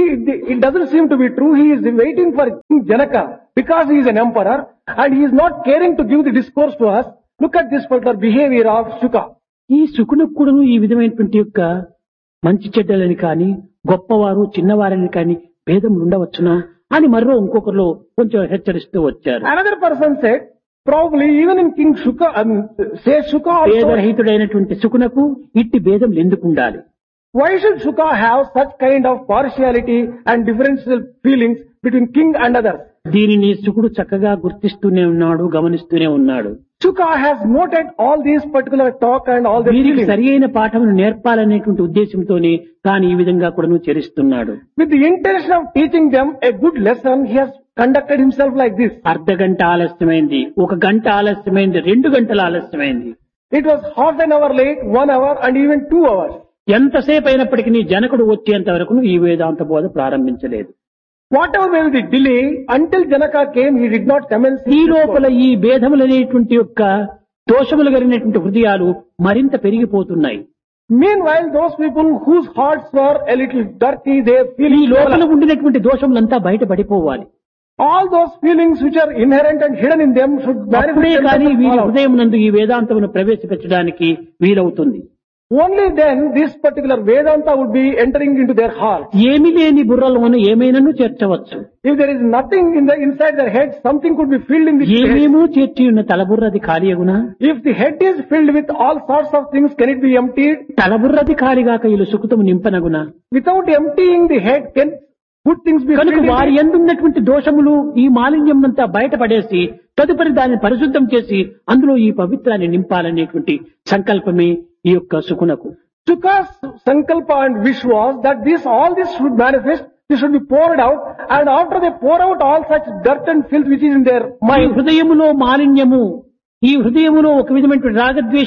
it doesn't seem to be true. He is waiting for King Janaka because he is an emperor and he is not caring to give the discourse to us. Look at this particular behavior of Shuka. ఈ శుకునకు కూడాను ఈ విధమైనటువంటి యొక్క మంచి చెడ్డలని కానీ గొప్పవారు చిన్నవారని కానీ భేదములు ఉండవచ్చునా అని మరో ఇంకొకరిలో కొంచెం హెచ్చరిస్తూ వచ్చారు. Another person said, probably even in King Shuka, say Shuka also, భేదరహితుడైనటువంటి శుకునకు ఇట్టి భేదములు ఎందుకు ఉండాలి? why should Shuka have such kind of partiality and differential feelings between king and others? దీనిని శుకుడు చక్కగా గుర్తిస్తూనే ఉన్నాడు, గమనిస్తూనే ఉన్నాడు. Shuka has noted all these particular talk and all the వీరికి feelings. సరి అయిన పాఠమును నేర్పాలనేటువంటి ఉద్దేశంతోనే తాను ఈ విధంగా కూడా చేరిస్తున్నాడు. With the intention of teaching them a good lesson, he has conducted himself like this. అర్ధ గంట ఆలస్యమైంది, 1 గంట ఆలస్యమైంది, 2 గంటలు ఆలస్యమైంది. It was half an hour late, 1 hour and even 2 hours. ఎంతసేపు అయినప్పటికీ జనకుడు వచ్చేంత వరకు ఈ వేదాంత బోధ ప్రారంభించలేదు. Whatever may be the delay, until Janaka came, he did not commence his ఈ discourse. లోపల ఈ భేదములనేటువంటి యొక్క దోషములు కలిగినటువంటి హృదయాలు మరింత పెరిగిపోతున్నాయి. Meanwhile, those people whose hearts were a little dirty, they feel ఈ లోపల ఉండినటువంటి దోషములంతా బయటపడిపోవాలి. all those feelings which are inherent and hidden in them should అప్పుడే manifest కానీ themselves వీరి all out. హృదయం నందు ఈ వేదాంతమును ప్రవేశపెట్టడానికి వీలవుతుంది. Only then this particular Vedanta would be entering into their heart. ఏమి లేని బుర్రలోను ఏమైనాను చేర్చవచ్చు. If there is nothing inside their head, something could be filled in the head. ఏమేమో చేర్చి ఉన్న తలబుర్రది ఖాళీగునా? If the head is filled with all sorts of things, can it be emptied? తలబుర్రది ఖాళీగాక ఇల్లు సుఖతము నింపనగునా? Without emptying the head, can good things be కనుక filled in వారి it? ఎందున్నటువంటి దోషములు ఈ మాలిన్యం అంతా బయటపడేసి తదుపరి దాన్ని పరిశుద్ధం చేసి అందులో ఈ పవిత్రాన్ని నింపాలనేటువంటి సంకల్పమే ఈ యొక్క సుకునకు. Shuka's sankalpa and wish was that all this should manifest, this should be poured out, and after they pour out all such dirt and filth which is in their ఈ mind, హృదయములో మాలిన్యము, ఈ హృదయములో ఒక విధమైనటువంటి రాగద్వేషము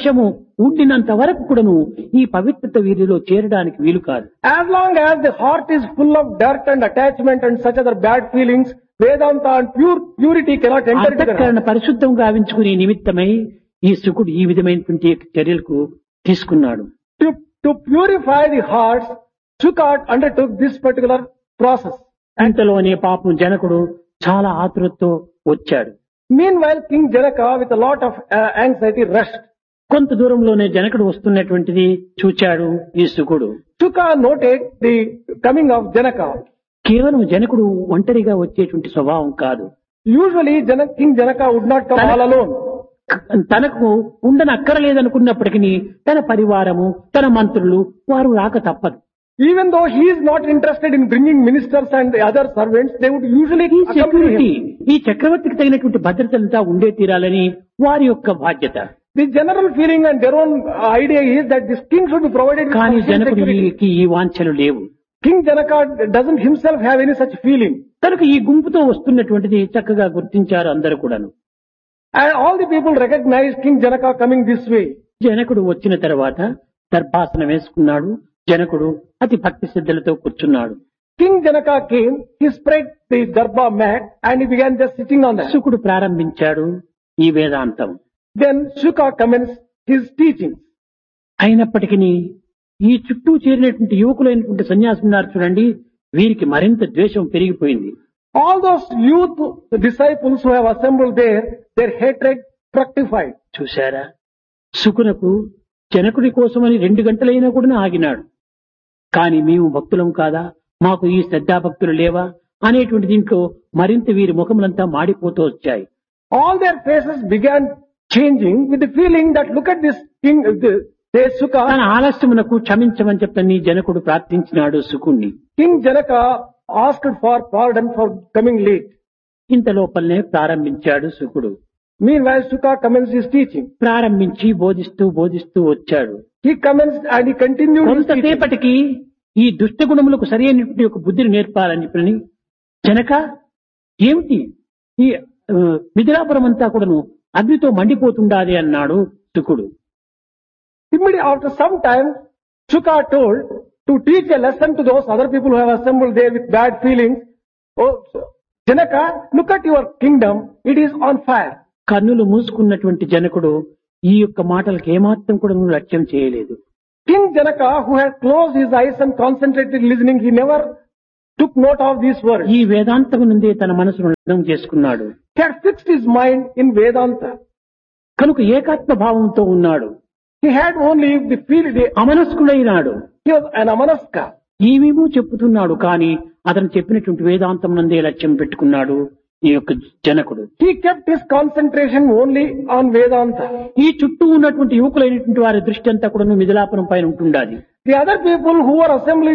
ఉండినంత వరకు కూడాను ఈ పవిత్రత వీరిలో చేరడానికి వీలు కాదు. As long as the heart is full of dirt and attachment and such other bad feelings, Vedanta and purity cannot enter into the అంతఃకరణ heart. పరిశుద్ధం గావించుకునే నిమిత్తమై ఈ శుకుడు ఈ విధమైనటువంటి చర్యలకు తీసుకున్నాడు. To purify the hearts, Shuka undertook this particular process. అంతలోనే పాపం జనకుడు చాలా ఆతురతతో వచ్చాడు. Meanwhile, King Janaka, with a lot of anxiety, rushed. కొంత దూరంలోనే జనకుడు వస్తున్నటువంటిది చూచాడు ఈ శుకుడు. Shuka noted the coming of Janaka. కేవలం జనకుడు ఒంటరిగా వచ్చేటువంటి స్వభావం కాదు. Usually, King Janaka would not come all alone. తనకు ఉండనక్కరలేదనుకున్నప్పటికీ తన పరివారము, తన మంత్రులు వారు రాక తప్పదు. Even though he is not interested in bringing ministers and the other servants, they would usually ఈ accompany సెక్యూరిటీ, him. ఈ చక్రవర్తికి తగినటువంటి భద్రతంతా ఉండే తీరాలని వారి యొక్క బాధ్యత. The general feeling and their own idea is that this king should be provided with కానీ sufficient security. జనకుడికి ఈ వాంఛలు లేవు. King Janaka doesn't himself have any such feeling. కనుక ఈ గుంపుతో వస్తున్నటువంటిది చక్కగా గుర్తించారు అందరూ కూడాను. And all the people recognized King Janaka coming this way. జనకుడు వచ్చిన తర్వాత దర్భాసనం వేసుకున్నాడు. జనకుడు అతి భక్తి శ్రద్ధలతో కూర్చున్నాడు. King Janaka came, he spread the darbar mat and he began just sitting on that. శుకుడు ప్రారంభించాడు ఈ వేదాంతం. Then Shuka commenced his teaching. అయినప్పటికీ ఈ చుట్టూ చేరినటువంటి యువకులైనటువంటి సన్యాసులు ఉన్నారు చూడండి, వీరికి మరింత ద్వేషం పెరిగిపోయింది. All those youth disciples who have assembled there, their hatred fructified. చూశారా, శుకునకు జనకుడి కోసమని 2 గంటలైనా కూడా ఆగినాడు. కానీ మేము భక్తులం కాదా, మాకు ఈ శ్రద్ధాభక్తులు లేవా అనేటువంటి దీంట్లో మరింత వీరి ముఖములంతా మాడిపోతూ వచ్చాయి. All their faces began changing with the feeling that look at this king, this Shuka. తన ఆలస్యమునకు క్షమించమని చెప్పని జనకుడు ప్రార్థించినాడు శుకుణ్ణి. King Janaka asked for pardon for coming late. ఇంత లోపలనే ప్రారంభించాడు శుకుడు. Meanwhile, Shuka commenced his teaching. ప్రారంభించి బోధిస్తూ వచ్చాడు. He commenced and he continued his teaching. కొంతసేపటికి ఈ దుష్ట గుణములకు సరైనటువంటి ఒక బుద్ధిని నేర్పాలని చెప్పని, జనక ఏమిటి ఈ మిథిలాపురం అంతా కూడాను అగ్నితో మండిపోతుండాలి అన్నాడు శుకుడు. Immediately after some time, Shuka told to teach a lesson to those other people who have assembled there with bad feelings. Oh, Janaka, look at your kingdom, it is on fire. కన్నులు మూసుకున్నటువంటి జనకుడు ఈ యొక్క మాటలకు ఏమాత్రం కూడా లక్ష్యం చేయలేదు. King Janaka, who had closed his eyes and concentrated listening, he never took note of these words. ఈ వేదాంతము నుండే తన మనసును లగ్నం చేసుకున్నాడు. He had fixed his mind in Vedanta. కనుక ఏకాత్మ భావంతో ఉన్నాడు. He had only the feeling, అమనస్కుడైనాడు. he was an amanaska. ఏమేమో చెప్పుతున్నాడు, కానీ అతను చెప్పినటువంటి వేదాంతం నందే లక్ష్యం పెట్టుకున్నాడు ఈ యొక్క జనకుడు. He kept his concentration only on Vedanta. ఈ చుట్టూ ఉన్నటువంటి యువకులైనటువంటి వారి దృష్టి అంతా కూడా మిథిలాపురం పైన ఉంటుండాలి. The other people who were assembling,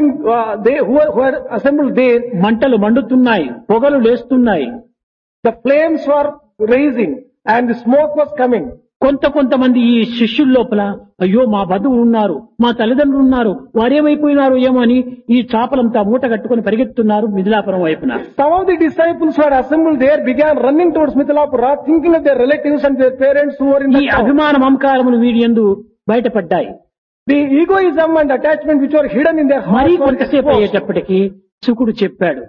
who had assembled there, మంటలు మండుతున్నాయి, పొగలు లేస్తున్నాయి. the flames were raising and the smoke was coming. కొంతమంది ఈ శిష్యుల లోపల అయ్యో మా బంధువులు ఉన్నారు, మా తల్లిదండ్రులు ఉన్నారు, వారేమైపోయినారు ఏమో అని ఈ చాపలంతా మూట కట్టుకుని పరిగెత్తున్నారు మిథిలాపురం వైపున. Some of the disciples who had assembled there began running towards Mithilapura, thinking of their relatives and their parents who were in ఈ the town. అభిమాన మమకారములు వీడి యందు బయటపడ్డాయి. The egoism and attachment which were hidden in their మరీ hearts were కొంతసేపు exposed. అయ్యేటప్పటికీ శుకుడు చెప్పాడు,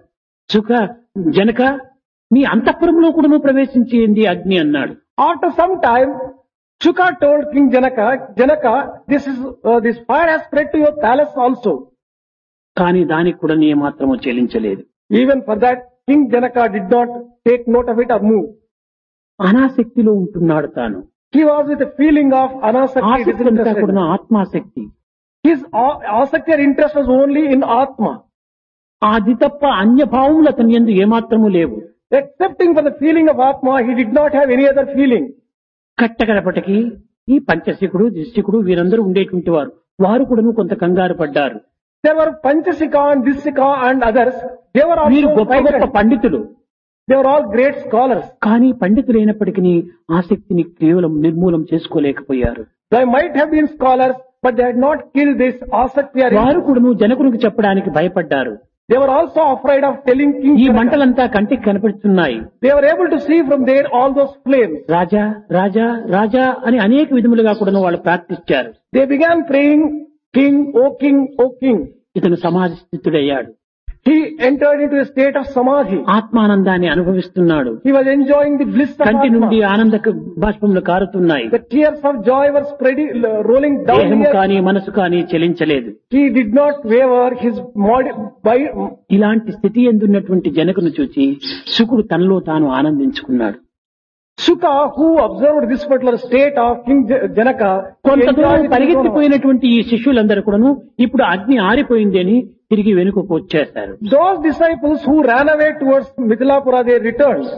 జనక నీ అంతఃపురంలో కూడా నువ్వు ప్రవేశించేది అగ్ని అన్నాడు. After some time, Shuka told King Janaka, this fire has spread to your palace also. కానీ దానికి కూడా నీ మాత్రము చెల్లించలేదు. Even for that, King Janaka did not take note of it or move. అనాసక్తిలో ఉంటున్నాడు తాను. He was with a feeling of anasakti, ఆసక్తి అంతా disinterested. కూడా ఆత్మాసక్తి. His asakti or interest was only in Atma. అది తప్ప అన్య భావములు అతని యందు ఏమాత్రము లేవు. Excepting for the feeling of Atma, he did not have any other feeling. కట్టకడపటికి ఈ పంచశికుడు, దిశికుడు వీరందరూ ఉండేటువంటి వారు కూడా కొంత కంగారు పడ్డారు. There were Panchasika and Dissika and others. They were వీరు also గొప్ప గొప్ప frightened. పండితులు. They were all great scholars. కానీ పండితులైనప్పటికీ ఆసక్తిని కేవలం నిర్మూలం చేసుకోలేకపోయారు. They might have been scholars, but they had not killed this asakti or వారు కూడా జనకునికి చెప్పడానికి భయపడ్డారు. They were also afraid of telling King ఈ Janaka. మంటలంతా కంటికి కనిపిస్తున్నాయి. They were able to see from there all those flames. రాజా రాజా రాజా అని అనేక విధములుగా కూడా వాళ్ళు ప్రార్థించారు. They began praying, King, O King, O King. ఇతను సమాధిస్థితుడయ్యాడు. He entered into a state of samadhi. ఆత్మానందాన్ని అనుభవిస్తున్నాడు. He was enjoying the bliss of కంటి నుండి Atma. ఆనంద బాష్పములు కారుతున్నాయి. The tears of joy were spreading, rolling down దేహము here. కానీ మనసు కానీ చలించలేదు. He did not waver his body by. ఇలాంటి స్థితి ఎందున్నటువంటి జనకును చూచి శుకుడు తనలో తాను ఆనందించుకున్నాడు. Shuka, who observed this particular state of King Janaka, కొంత enjoyed దూరం it with పరిగెత్తిపోయినటువంటి ఈ శిష్యులందరూ కూడాను ఇప్పుడు అగ్ని ఆరిపోయింది అని తిరిగి వెనుకకు వచ్చేశారు. those disciples who ran away towards Mithilapura, they returned.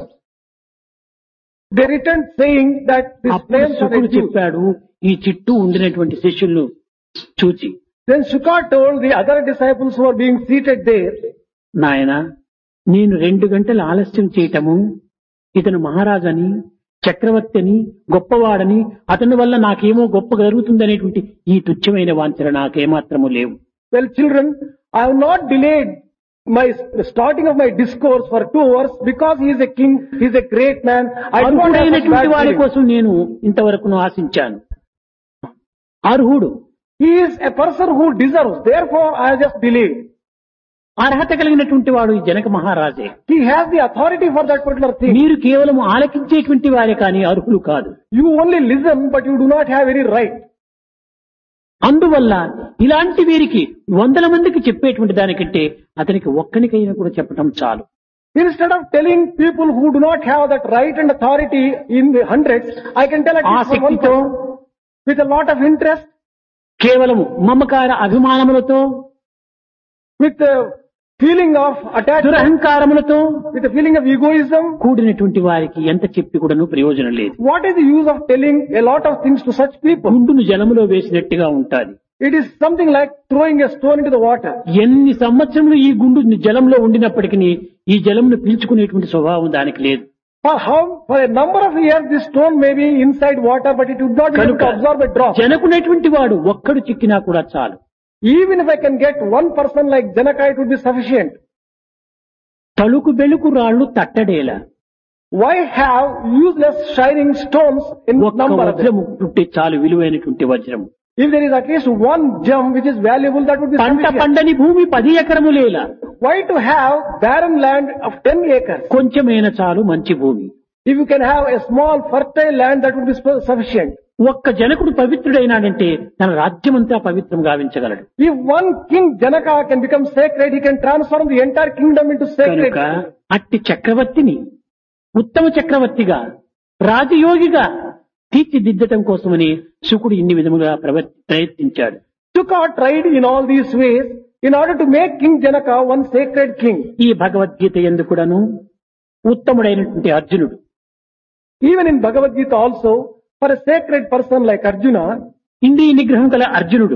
They returned saying that this అప్పుడు flames are శుకుడు reduced. చెప్పాడు ఈ చుట్టూ ఉండినటువంటి శిష్యులను చూచి, Then Shuka told the other disciples who were being seated there, నాయన నేను 2 గంటలు ఆలస్యం చేయటము, ఇతను మహారాజని చక్రవర్తి అని గొప్పవాడని అతని వల్ల నాకేమో గొప్ప జరుగుతుందనేటువంటి ఈ తుచ్చమైన వాంఛన నాకేమాత్రము లేవు. well children, I have not delayed my starting of my discourse for 2 hours because he is a king, he is a great man. I do not have such అర్హుడైనటువంటి bad వాడి feelings. కోసం నేను ఇంతవరకు ఆశించాను. అర్హుడు He is a person who deserves, therefore I have just delayed. అర్హత కలిగినటువంటి వాడు ఈ Janaka మహారాజే. He has the authority for that particular thing. మీరు కేవలం ఆలకించేటువంటి వారే కానీ అర్హులు కాదు. You only listen, but you do not have any right. అందువల్ల ఇలాంటి వీరికి 100 మందికి చెప్పేటువంటి దానికంటే అతనికి ఒక్కనికైనా కూడా చెప్పటం చాలు. Instead of telling people who do not have that right and authority in the hundreds, I can tell at least for one ఆసక్తితో, person with a lot of interest, కేవలము మమకార అభిమానములతో, with a feeling of attachment, దురహంకారములతో with a feeling of egoism. కూడినటువంటి వారికి ఎంత చెప్పి కూడాను ప్రయోజనం లేదు. What is the use of telling a lot of things to such people? గుండును జలములో వేసినట్టుగా ఉంటాది. It is something like throwing a stone into the water. ఎన్ని సంవత్సరములు ఈ గుండు జలంలో ఉండినప్పటికీ ఈ జలమును పీల్చుకునేటువంటి స్వభావం దానికి లేదు. For a number of years this stone may be inside water, but it would not be able కనుక to absorb a drop. జనకునేటువంటి వాడు ఒక్కడు చిక్కినా కూడా చాలు. Even if I can get one person like Janaka, it would be sufficient. తలుకు బెలుకు రాళ్లు తట్టడేలా, Why have useless shining stones in ఒక్క number of them? వజ్రము పుట్టి చాలు, విలువైనటువంటి వజ్రము. If there is at least one gem which is valuable, that would be పంట sufficient. పండని భూమి 10 ఎకరములేలా, Why to have barren land of 10 acres? కొంచెమైన చాలు మంచి భూమి. If you can have a small fertile land, that would be sufficient. ఒక్క జనకుడు పవిత్రుడైనాడంటే తన రాజ్యమంతా పవిత్రం గావించగలడు. If one king Janaka can become sacred, he can transform the entire kingdom into sacred. కనుక అట్టి చక్రవర్తిని ఉత్తమ చక్రవర్తిగా, రాజయోగిగా తీర్చిదిద్దటం కోసమని శుకుడు ఇన్ని విధముగా ప్రయత్నించాడు. Shuka tried in all these ways in order to make King Janaka one sacred king. ఈ భగవద్గీత యందు కూడాను ఉత్తముడైనటువంటి అర్జునుడు, Even in Bhagavad Gita also, for a sacred person like Arjuna, ఇంద్రియ నిగ్రహం గల అర్జునుడు,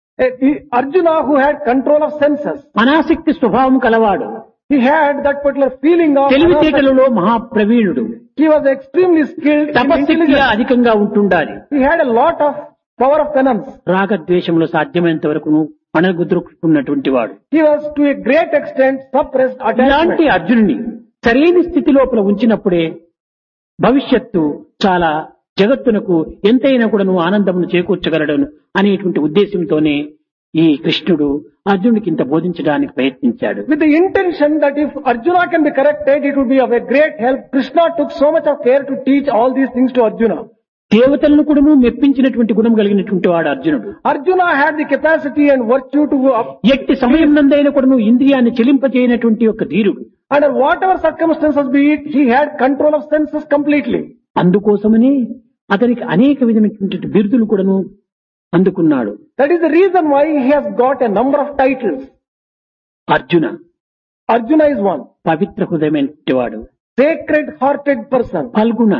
Arjuna who had control of senses, అనాసక్తి స్వభావం కలవాడు, he had that particular feeling of తెలివితేటలలో మహాప్రవీణుడు, he was extremely skilled in తపశక్తిగా intelligence. అధికంగా ఉంటుండాలి. He had a lot of power of penance. రాగద్వేషములు సాధ్యమైనంత వరకు అణగుద్రుకున్నటువంటి వాడు. He was to a great extent suppressed ఇలాంటి attachment. అర్జునుని సరైన స్థితి లోపల ఉంచినప్పుడే భవిష్యత్తు చాలా జగత్తునకు ఎంతైనా కూడాను ఆనందమును చేకూర్చగలడను అనేటువంటి ఉద్దేశంతోనే ఈ కృష్ణుడు అర్జునుడికి ఇంత బోధించడానికి ప్రయత్నించాడు. With the intention that if Arjuna can be corrected, it would be of a great help, Krishna took so much of care to teach all these things to Arjuna. దేవతలను కూడా మెప్పించినటువంటి గుణం కలిగినటువంటి వాడు అర్జునుడు. Arjuna had the capacity and virtue to go up. ఎట్టి సమయం నందైన కూడా ఇంద్రియాన్ని చెలింపజేయనటువంటి ఒక ధీరుడు. Under whatever circumstances be it, he had control of senses completely. అందుకోసమని అతనికి అనేక విధమైనటువంటి బిరుదులు కూడాను అందుకున్నాడు. That is the reason why he has got a number of titles. Arjuna, Arjuna is one. పవిత్ర హృదయమైనటువంటి వాడు. Sacred hearted person. Phalguna,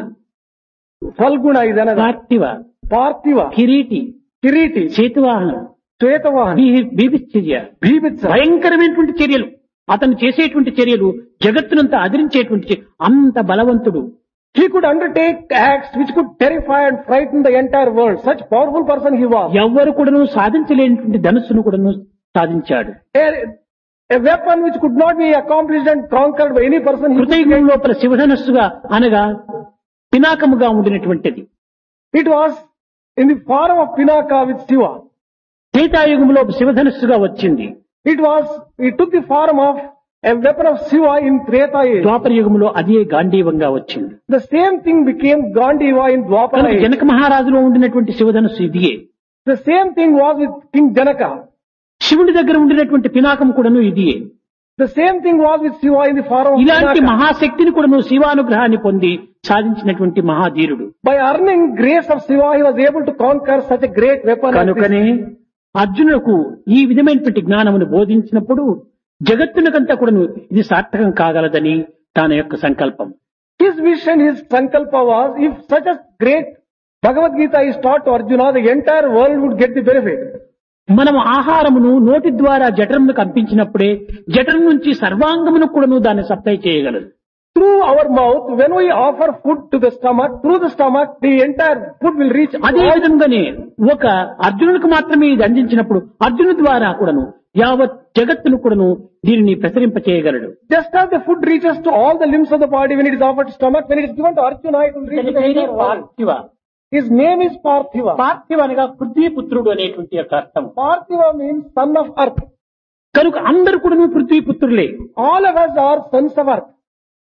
Falguna is another. పార్థివ, Parthiva. Kireeti, Kiriti. చేతువాహనం, Svetavahan. బీభిశ్చర్య, Bhibitsa. భయంకరమైనటువంటి చర్యలు, అతను చేసేటువంటి చర్యలు జగత్తునంతా అదిరించేటువంటి అంత బలవంతుడు. He could undertake acts which could terrify and frighten the entire world. Such powerful person he was. ఎవ్వరు కూడాను సాధించలేనటువంటి ధనుస్సును కూడాను సాధించాడు. A weapon which could not be accomplished and conquered by any person. కృతయుగం లోపల శివధనస్సుగా అనగా పినాకముగా ఉండినటువంటిది. It was in the form of Pinaka with Shiva. త్రేతాయుగంలో శివధనస్సుగా వచ్చింది. It took the form of a weapon of Shiva in Treta age. ద్వాపర యుగంలో అదే గాంధీవంగా వచ్చింది. The same thing became Gandiva in Dwapara కనుక age. Janaka మహారాజులో ఉండినటువంటి శివధనస్సు ఇదియే. The same thing was with King Janaka. శివుడి దగ్గర ఉండినటువంటి పినాకం కూడాను ఇదియే. The same thing was with Shiva in the form of ఇలాంటి Pinaka. మహాశక్తిని కూడాను శివానుగ్రహాన్ని పొంది సాధించినటువంటి మహాధీరుడు. By earning grace of Shiva, he was able to conquer such a great weapon. as this. కనుకనే అర్జునులకు ఈ విధమైనటువంటి జ్ఞానమును బోధించినప్పుడు జగత్తునకంతా కూడాను ఇది సార్థకం కాగలదని తన యొక్క సంకల్పం. His vision, his sankalpa was, if such a great Bhagavad Gita is taught to Arjuna, the entire world would get the benefit. మనం ఆహారమును నోటి ద్వారా జఠరమును కంపించినప్పుడే జఠరం నుంచి సర్వాంగమును కూడాను దాన్ని సప్లై చేయగలదు. Through our mouth, when we offer food to the stomach, through the stomach, the entire food will reach. అదే విధంగానే ఒక అర్జునుడికి మాత్రమే ఇది అందించినప్పుడు అర్జును ద్వారా కూడాను యావత్ జగత్తును కూడాను దీనిని ప్రసరింప చేయగలడు. Just as the food reaches to all the limbs of the body when it is offered to stomach, when it is given to Arjuna, it will reach the entire world. పార్థివ. His name is Parthiva. పార్థివ అనగా పృథ్వీపుత్రుడు అనేటువంటి యొక్క అర్థం. Parthiva means son of earth. కనుక అందరు కూడాను పృథ్వీపుత్రులే. All of us are sons of earth.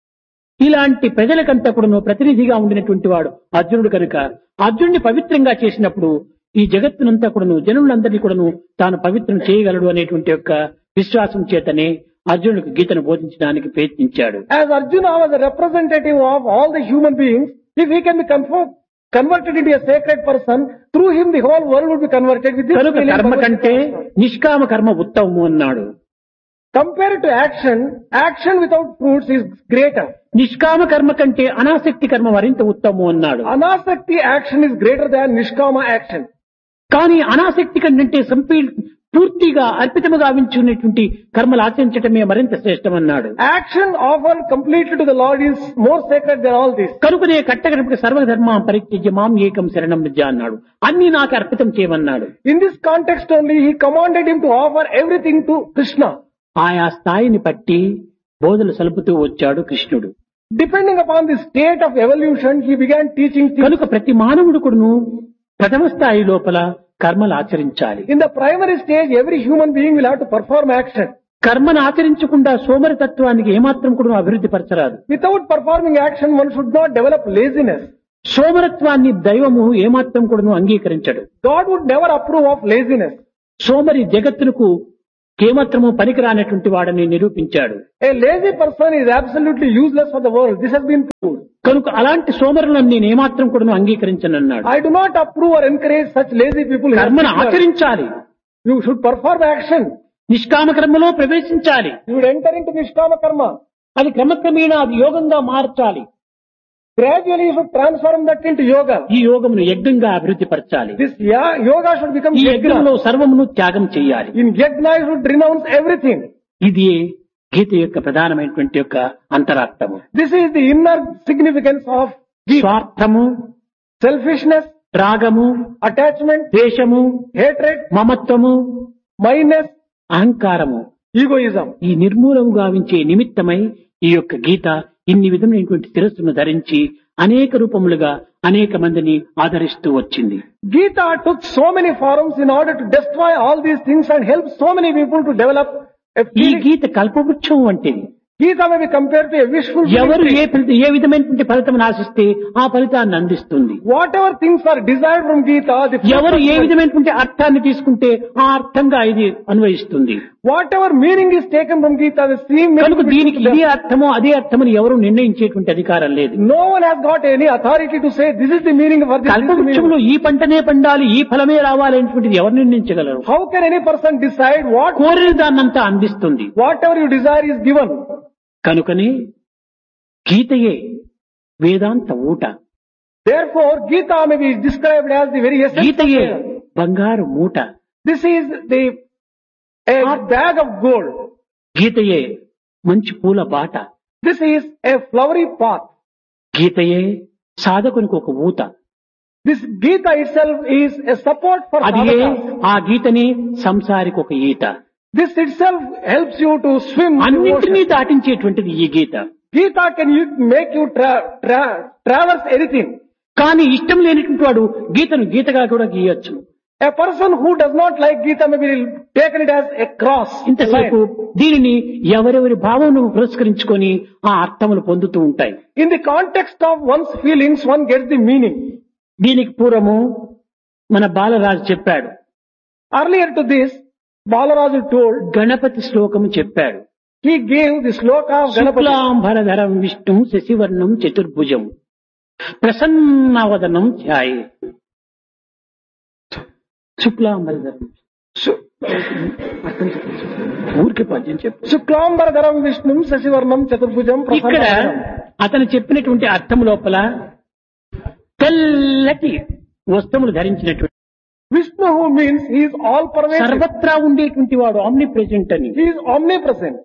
ఇలాంటి ప్రజలకంతా కూడాను ప్రతినిధిగా ఉండినటువంటి వాడు అర్జునుడు. కనుక అర్జునుడిని పవిత్రంగా చేసినప్పుడు ఈ జగత్తునంతా కూడాను జనులందరినీ కూడాను తాను పవిత్రం చేయగలడు అనేటువంటి యొక్క విశ్వాసం చేతనే అర్జునుడికి గీతను బోధించడానికి ప్రయత్నించాడు. As Arjuna was a representative of all the human beings, if he can be converted into a sacred person, through him the whole world would be converted. With this కనుక feeling, కర్మ కంటే నిష్కామ కర్మ ఉత్తమము అన్నాడు. compared to action, action without fruits is greater. నిష్కామ కర్మ కంటే అనాసక్తి కర్మ మరింత ఉత్తమము అన్నాడు. Anasakti action is greater than Nishkama action. కానీ అనాసక్తి కంటే పూర్తిగా అర్పితముగా గావించుకునేటువంటి కర్మలు ఆచరించటమే మరింత శ్రేష్టమన్నాడు. Action offered completely to the Lord is more sacred than all this. కనుకనే కట్టకడపకి సర్వధర్మం పరిత్యజ్య మాం ఏకం శరణం వ్రజ అన్నాడు. అన్ని నాకు అర్పితం చేయమన్నాడు. In this context only, he commanded him to offer everything to Krishna. ఆయా స్థాయిని బట్టి బోధలు సలుపుతూ వచ్చాడు కృష్ణుడు. Depending upon the state of evolution, he began teaching things. కనుక ప్రతి మానవుడు కూడాను ప్రథమ స్థాయి లోపల కర్మలు ఆచరించాలి. In the primary stage, every human being will have to perform action. కర్మను ఆచరించకుండా సోమరితత్వానికి ఏమాత్రం కూడా అభివృద్ధి పరచరాదు. Without performing action, one should not develop laziness. సోమరత్వాన్ని దైవము ఏమాత్రం కూడా అంగీకరించడు. God would never approve of laziness. సోమరి జగత్తునకు ఏమాత్రము పనికిరానటువంటి వాడని నిరూపించాడు. A lazy person is absolutely useless for the world. This has been proved. కనుక అలాంటి సోమరులను నేను ఏమాత్రం కూడా అంగీకరించనన్నాడు. I do not approve or encourage such lazy people. కర్మను ఆచరించాలి. You should perform action. నిష్కామ కర్మలో ప్రవేశించాలి. You would enter into Nishkama karma. అది క్రమక్రమేణా అది యోగంగా మార్చాలి. Gradually you should transform that into yoga. ఈ యోగమును యజ్ఞంగా అభివృద్ధి పరచాలి. This yoga should become ఈ యజ్ఞంలో yajna. సర్వమును త్యాగం చేయాలి. In yajna you should renounce everything. ఇది గీత యొక్క ప్రధానమైనటువంటి యొక్క అంతరార్థము. This is the inner significance of Gita. స్వార్థము, Selfishness, రాగము, attachment, ద్వేషము, hatred, మమత్వము, mindness, అహంకారము egoism. ఈ నిర్మూలము గావించే నిమిత్తమై ఈ యొక్క గీత ఇన్ని విధమైనటువంటి శిరస్సును ధరించి అనేక రూపములుగా అనేక మందిని ఆదరిస్తూ వచ్చింది. Gita took so many forms in order to destroy all these things and help so many people to develop a ఈ feeling. గీత కల్పవృక్షం వంటిది. Gita may be compared to a wishful ఎవరు thinking. ఏ విధమైనటువంటి ఫలితం ఆశిస్తే ఆ ఫలితాన్ని అందిస్తుంది. Whatever things are desired from Gita, the fruit ఎవరు of A life. విధమైనటువంటి అర్థాన్ని తీసుకుంటే ఆ అర్థంగా ఇది అన్వయిస్తుంది. Whatever meaning is taken from Gita, the same meaning. కనుక will be దీనికి to them. ఇదే అర్థమో అదే అర్థమని ఎవరు నిర్ణయించేటువంటి అధికారం లేదు. No one has got any authority to say this is the meaning of this. This is the meaning. కల్పవృక్షంలో ఈ పంటనే పండాలి, ఈ ఫలమే రావాలి అనేటువంటిది ఎవరు నిర్ణయించగలరు? How can any person decide what కోరిన దాన్నంతా అందిస్తుంది. whatever you desire is given? కనుకనే గీతయే వేదాంత ఊట, Therefore, Gita may be described as the very essence of గీతయే Vedanta. బంగారు మూట, This is a bag of gold. గీతయే మంచి పూల బాట, This is a flowery path. గీతయే సాధకునికి ఒక ఊత. This Gita itself is a support for అది sadhakas. ఆ గీతని సంసారికి ఒక ఈత. This itself helps you to swim in the అన్నింటినీ ocean. దాటించేటువంటిది ఈ గీత. Gita can make you traverse anything. కానీ ఇష్టం లేనిటువంటి వాడు గీతను గీతగా కూడా గీయొచ్చు. A person who does not like Gita maybe will taken it as a cross. ఇంతసేపు దీనిని ఎవరెవరి భావమును పురస్కరించుకొని ఆ అర్థములు పొందుతూ ఉంటాయి. In the context of one's feelings, one gets the meaning. దీనికి పూర్వము మన బాలరాజు చెప్పాడు. Earlier to this, Balaraju told, Ganapati శ్లోకము చెప్పాడు. he gave the sloka of Ganapati. శుక్లాంబరధరం విష్ణు శశివర్ణం చతుర్భుజం ప్రసన్నవదనం ధ్యాయే. శుక్లాంబరధరం ఊరికే పద్యం చెప్పు. Shuklambaradharam Vishnum Sasivarnam Chaturbhujam ఇక్కడ Prasanna. అతను చెప్పినటువంటి అర్థం లోపల తెల్లటి వస్త్రములు ధరించినటువంటి Vishnu who means he is all pervasive. సర్వత్రా ఉండేటువంటి వాడు ఆమ్ని ప్రెజెంట్ అని. He is omnipresent.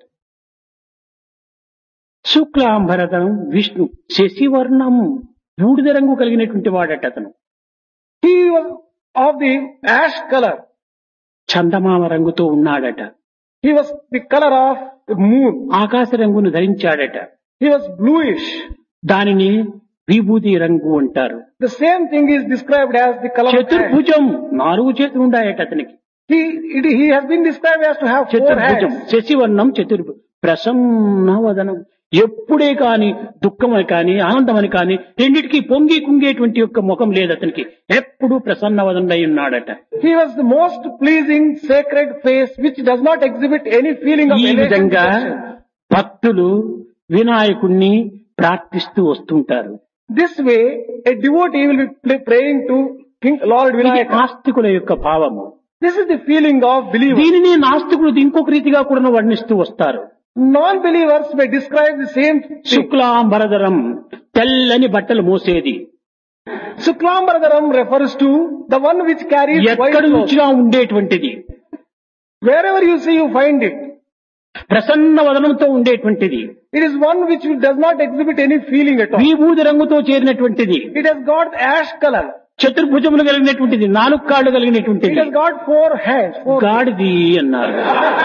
శుక్లాంబరధరం విష్ణు శశివర్ణం బూడిద రంగు కలిగినటువంటి వాడట అతను. He was of the ash color. చందమామ రంగుతో ఉన్నాడట. He was the color of the moon. ఆకాశ రంగును ధరించాడట. He was bluish. దానిని విభూతి రంగు అంటారు. The same thing is described as the color of ash. చతుర్భుజం 4 చేతులు ఉన్నాయట అతనికి. He has been described as to have 4 చతుర్భుజం hands. శశివర్ణం చతుర్భుజం ప్రసన్నవదనం. ఎప్పుడే కాని దుఃఖమని కాని ఆనందమని కాని రెండిటికి పొంగి కుంగేటువంటి యొక్క ముఖం లేదు అతనికి. ఎప్పుడు ప్రసన్నవదనై ఉన్నాడట. He was the most pleasing sacred face which does not exhibit any feeling of ఈ elation. విధంగా భక్తులు వినాయకుణ్ణి ప్రార్థిస్తూ వస్తుంటారు. This way, a devotee will be praying to King Lord ఇది Vinayaka. ఆస్తికుల యొక్క భావము. This is the feeling of believers. దీనిని నాస్తికులు ఇంకొక రీతిగా కూడా వర్ణిస్తూ వస్తారు. Non-believers may describe the same thing. శుక్లాంబరధరం తెల్లని బట్టలు మోసేది. Shuklambaradharam refers to the one which carries white ఎక్కడి clothes. నుంచిగా ఉండేటువంటిది. Wherever you see, you find it. Prasanna వదనంతో ఉండేటువంటిది. It is one which does not exhibit any feeling at all. విభూది రంగుతో చేరినటువంటిది. It has got ash color. చతుర్భుజములు కలిగినటువంటిది. 4 కాళ్ళు It కలిగినటువంటిది. has got 4 hands. గాడిది అన్నారు.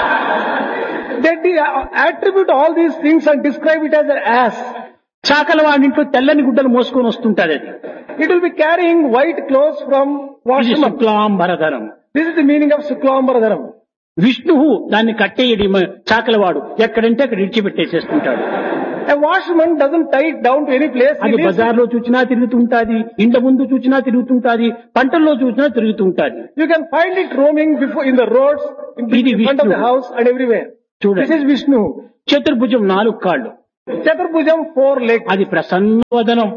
They attribute all these things and describe it as an ass. చాకల వాడింట్లో తెల్లని గుడ్డలు మోసుకొని వస్తుంటది అది. It will be carrying white clothes from ఇది washroom. శుక్లాంబరధరం. This is the meaning of Shuklambaradharam. విష్ణువు దాన్ని కట్టేయడి చాకలవాడు ఎక్కడంటే అక్కడ ఇడిచిపెట్టేసేస్తుంటాడు. A washerman doesn't tie it down to any place. He అది leaves it. బజార్లో చూసినా తిరుగుతుంటాది, ఇంట ముందు చూసినా తిరుగుతుంటాది, పంటల్లో చూసినా తిరుగుతుంటాది. You can find it roaming before in the roads, ఇది in front of the Vishnu. house and everywhere. This చూడండి, is Vishnu. చతుర్భుజం 4 కాళ్ళు, Chaturbhujam 4 legs. అది ప్రసన్నవదనం.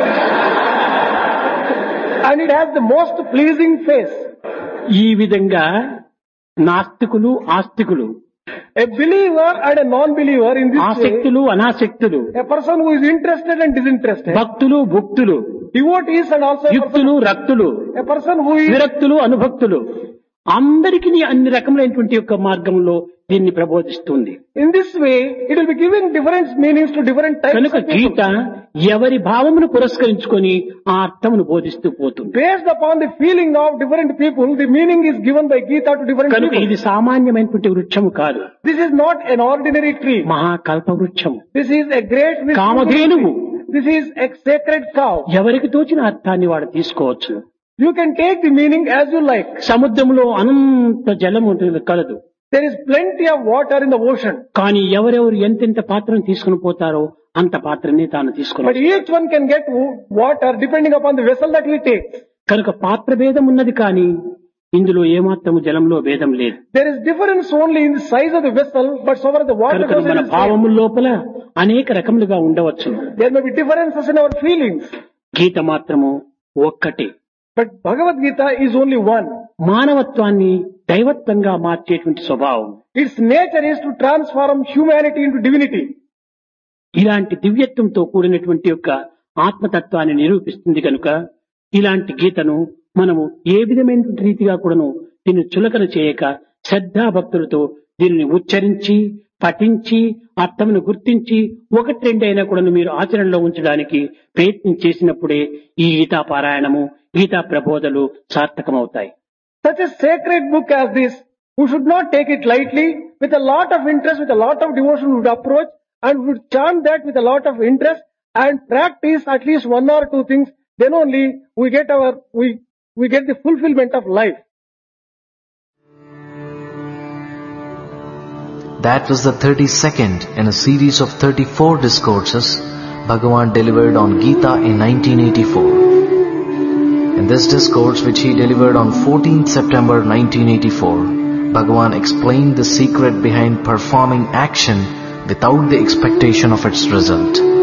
And it has the most pleasing face. ఈ విధంగా నాస్తికులు ఆస్తికులు, A believer and a non-believer in this way, ఆసక్తులు అనాసక్తులు, a person who is interested and disinterested, భక్తులు భుక్తులు, devotees and also a person, యుక్తులు రక్తులు, a person who is విరక్తులు అనుభక్తులు, అందరికీ అన్ని రకములైనటువంటి యొక్క మార్గంలో దీన్ని ప్రబోధిస్తుంది. in this way, it will be giving different meanings to different types కనుక of people. గీత ఎవరి భావమును పురస్కరించుకొని ఆ అర్థమును బోధిస్తూ పోతుంది. Based upon the feeling of different people, the meaning is given by Gita to different కనుక people. ఇది సామాన్యమైనటువంటి వృక్షము కాదు, This is not an ordinary tree. మహాకల్ప వృక్షము. This is a great wisdom. Kamadhenu. This is a sacred cow. ఎవరికి తోచిన అర్థాన్ని వాడు తీసుకోవచ్చు. You can take the meaning as you like. సముద్రంలో అనంత జలము కలదు, There is plenty of water in the ocean. కానీ ఎవరెవరు ఎంతెంత పాత్రను తీసుకుని పోతారో అంత పాత్రని తాను తీసుకుని. But each one can get water depending upon the vessel that he takes. కనుక పాత్ర భేదం ఉన్నది, కానీ ఇందులో ఏమాత్రము జలంలో భేదం లేదు. There is difference only in the size of the vessel, but so far as the water కనుక goes, మన భావముల లోపల అనేక రకములుగా ఉండవచ్చు. there may be differences in our feelings. గీత మాత్రము ఒక్కటే. But Bhagavad Gita is only one. మానవత్వాన్ని దైవత్వంగా మార్చేటువంటి స్వభావం. Its nature is to transform humanity into divinity. ఇలాంటి దివ్యత్వంతో కూడినటువంటి యొక్క ఆత్మతత్వాన్ని నిరూపిస్తుంది. కనుక ఇలాంటి గీతను మనము ఏ విధమైనటువంటి రీతిగా కూడాను దీన్ని చులకన చేయక శ్రద్ధాభక్తులతో దీనిని ఉచ్చరించి పఠించి అర్థమును గుర్తించి 1-2 అయినా కూడా మీరు ఆచరణలో ఉంచడానికి ప్రయత్నం చేసినప్పుడే ఈ గీతా పారాయణము, Gita ప్రబోధలు సార్థకమవుతాయి. Such a sacred book as this We should not take it lightly. With a lot of interest, with a lot of devotion, we would approach and we would chant that with a lot of interest and practice at least one or two things. Then only we get the fulfillment of life. That was the 32nd in a series of 34 discourses Bhagavan delivered on Gita in 1984. In this discourse, which he delivered on 14th September 1984, Bhagavan explained the secret behind performing action without the expectation of its result.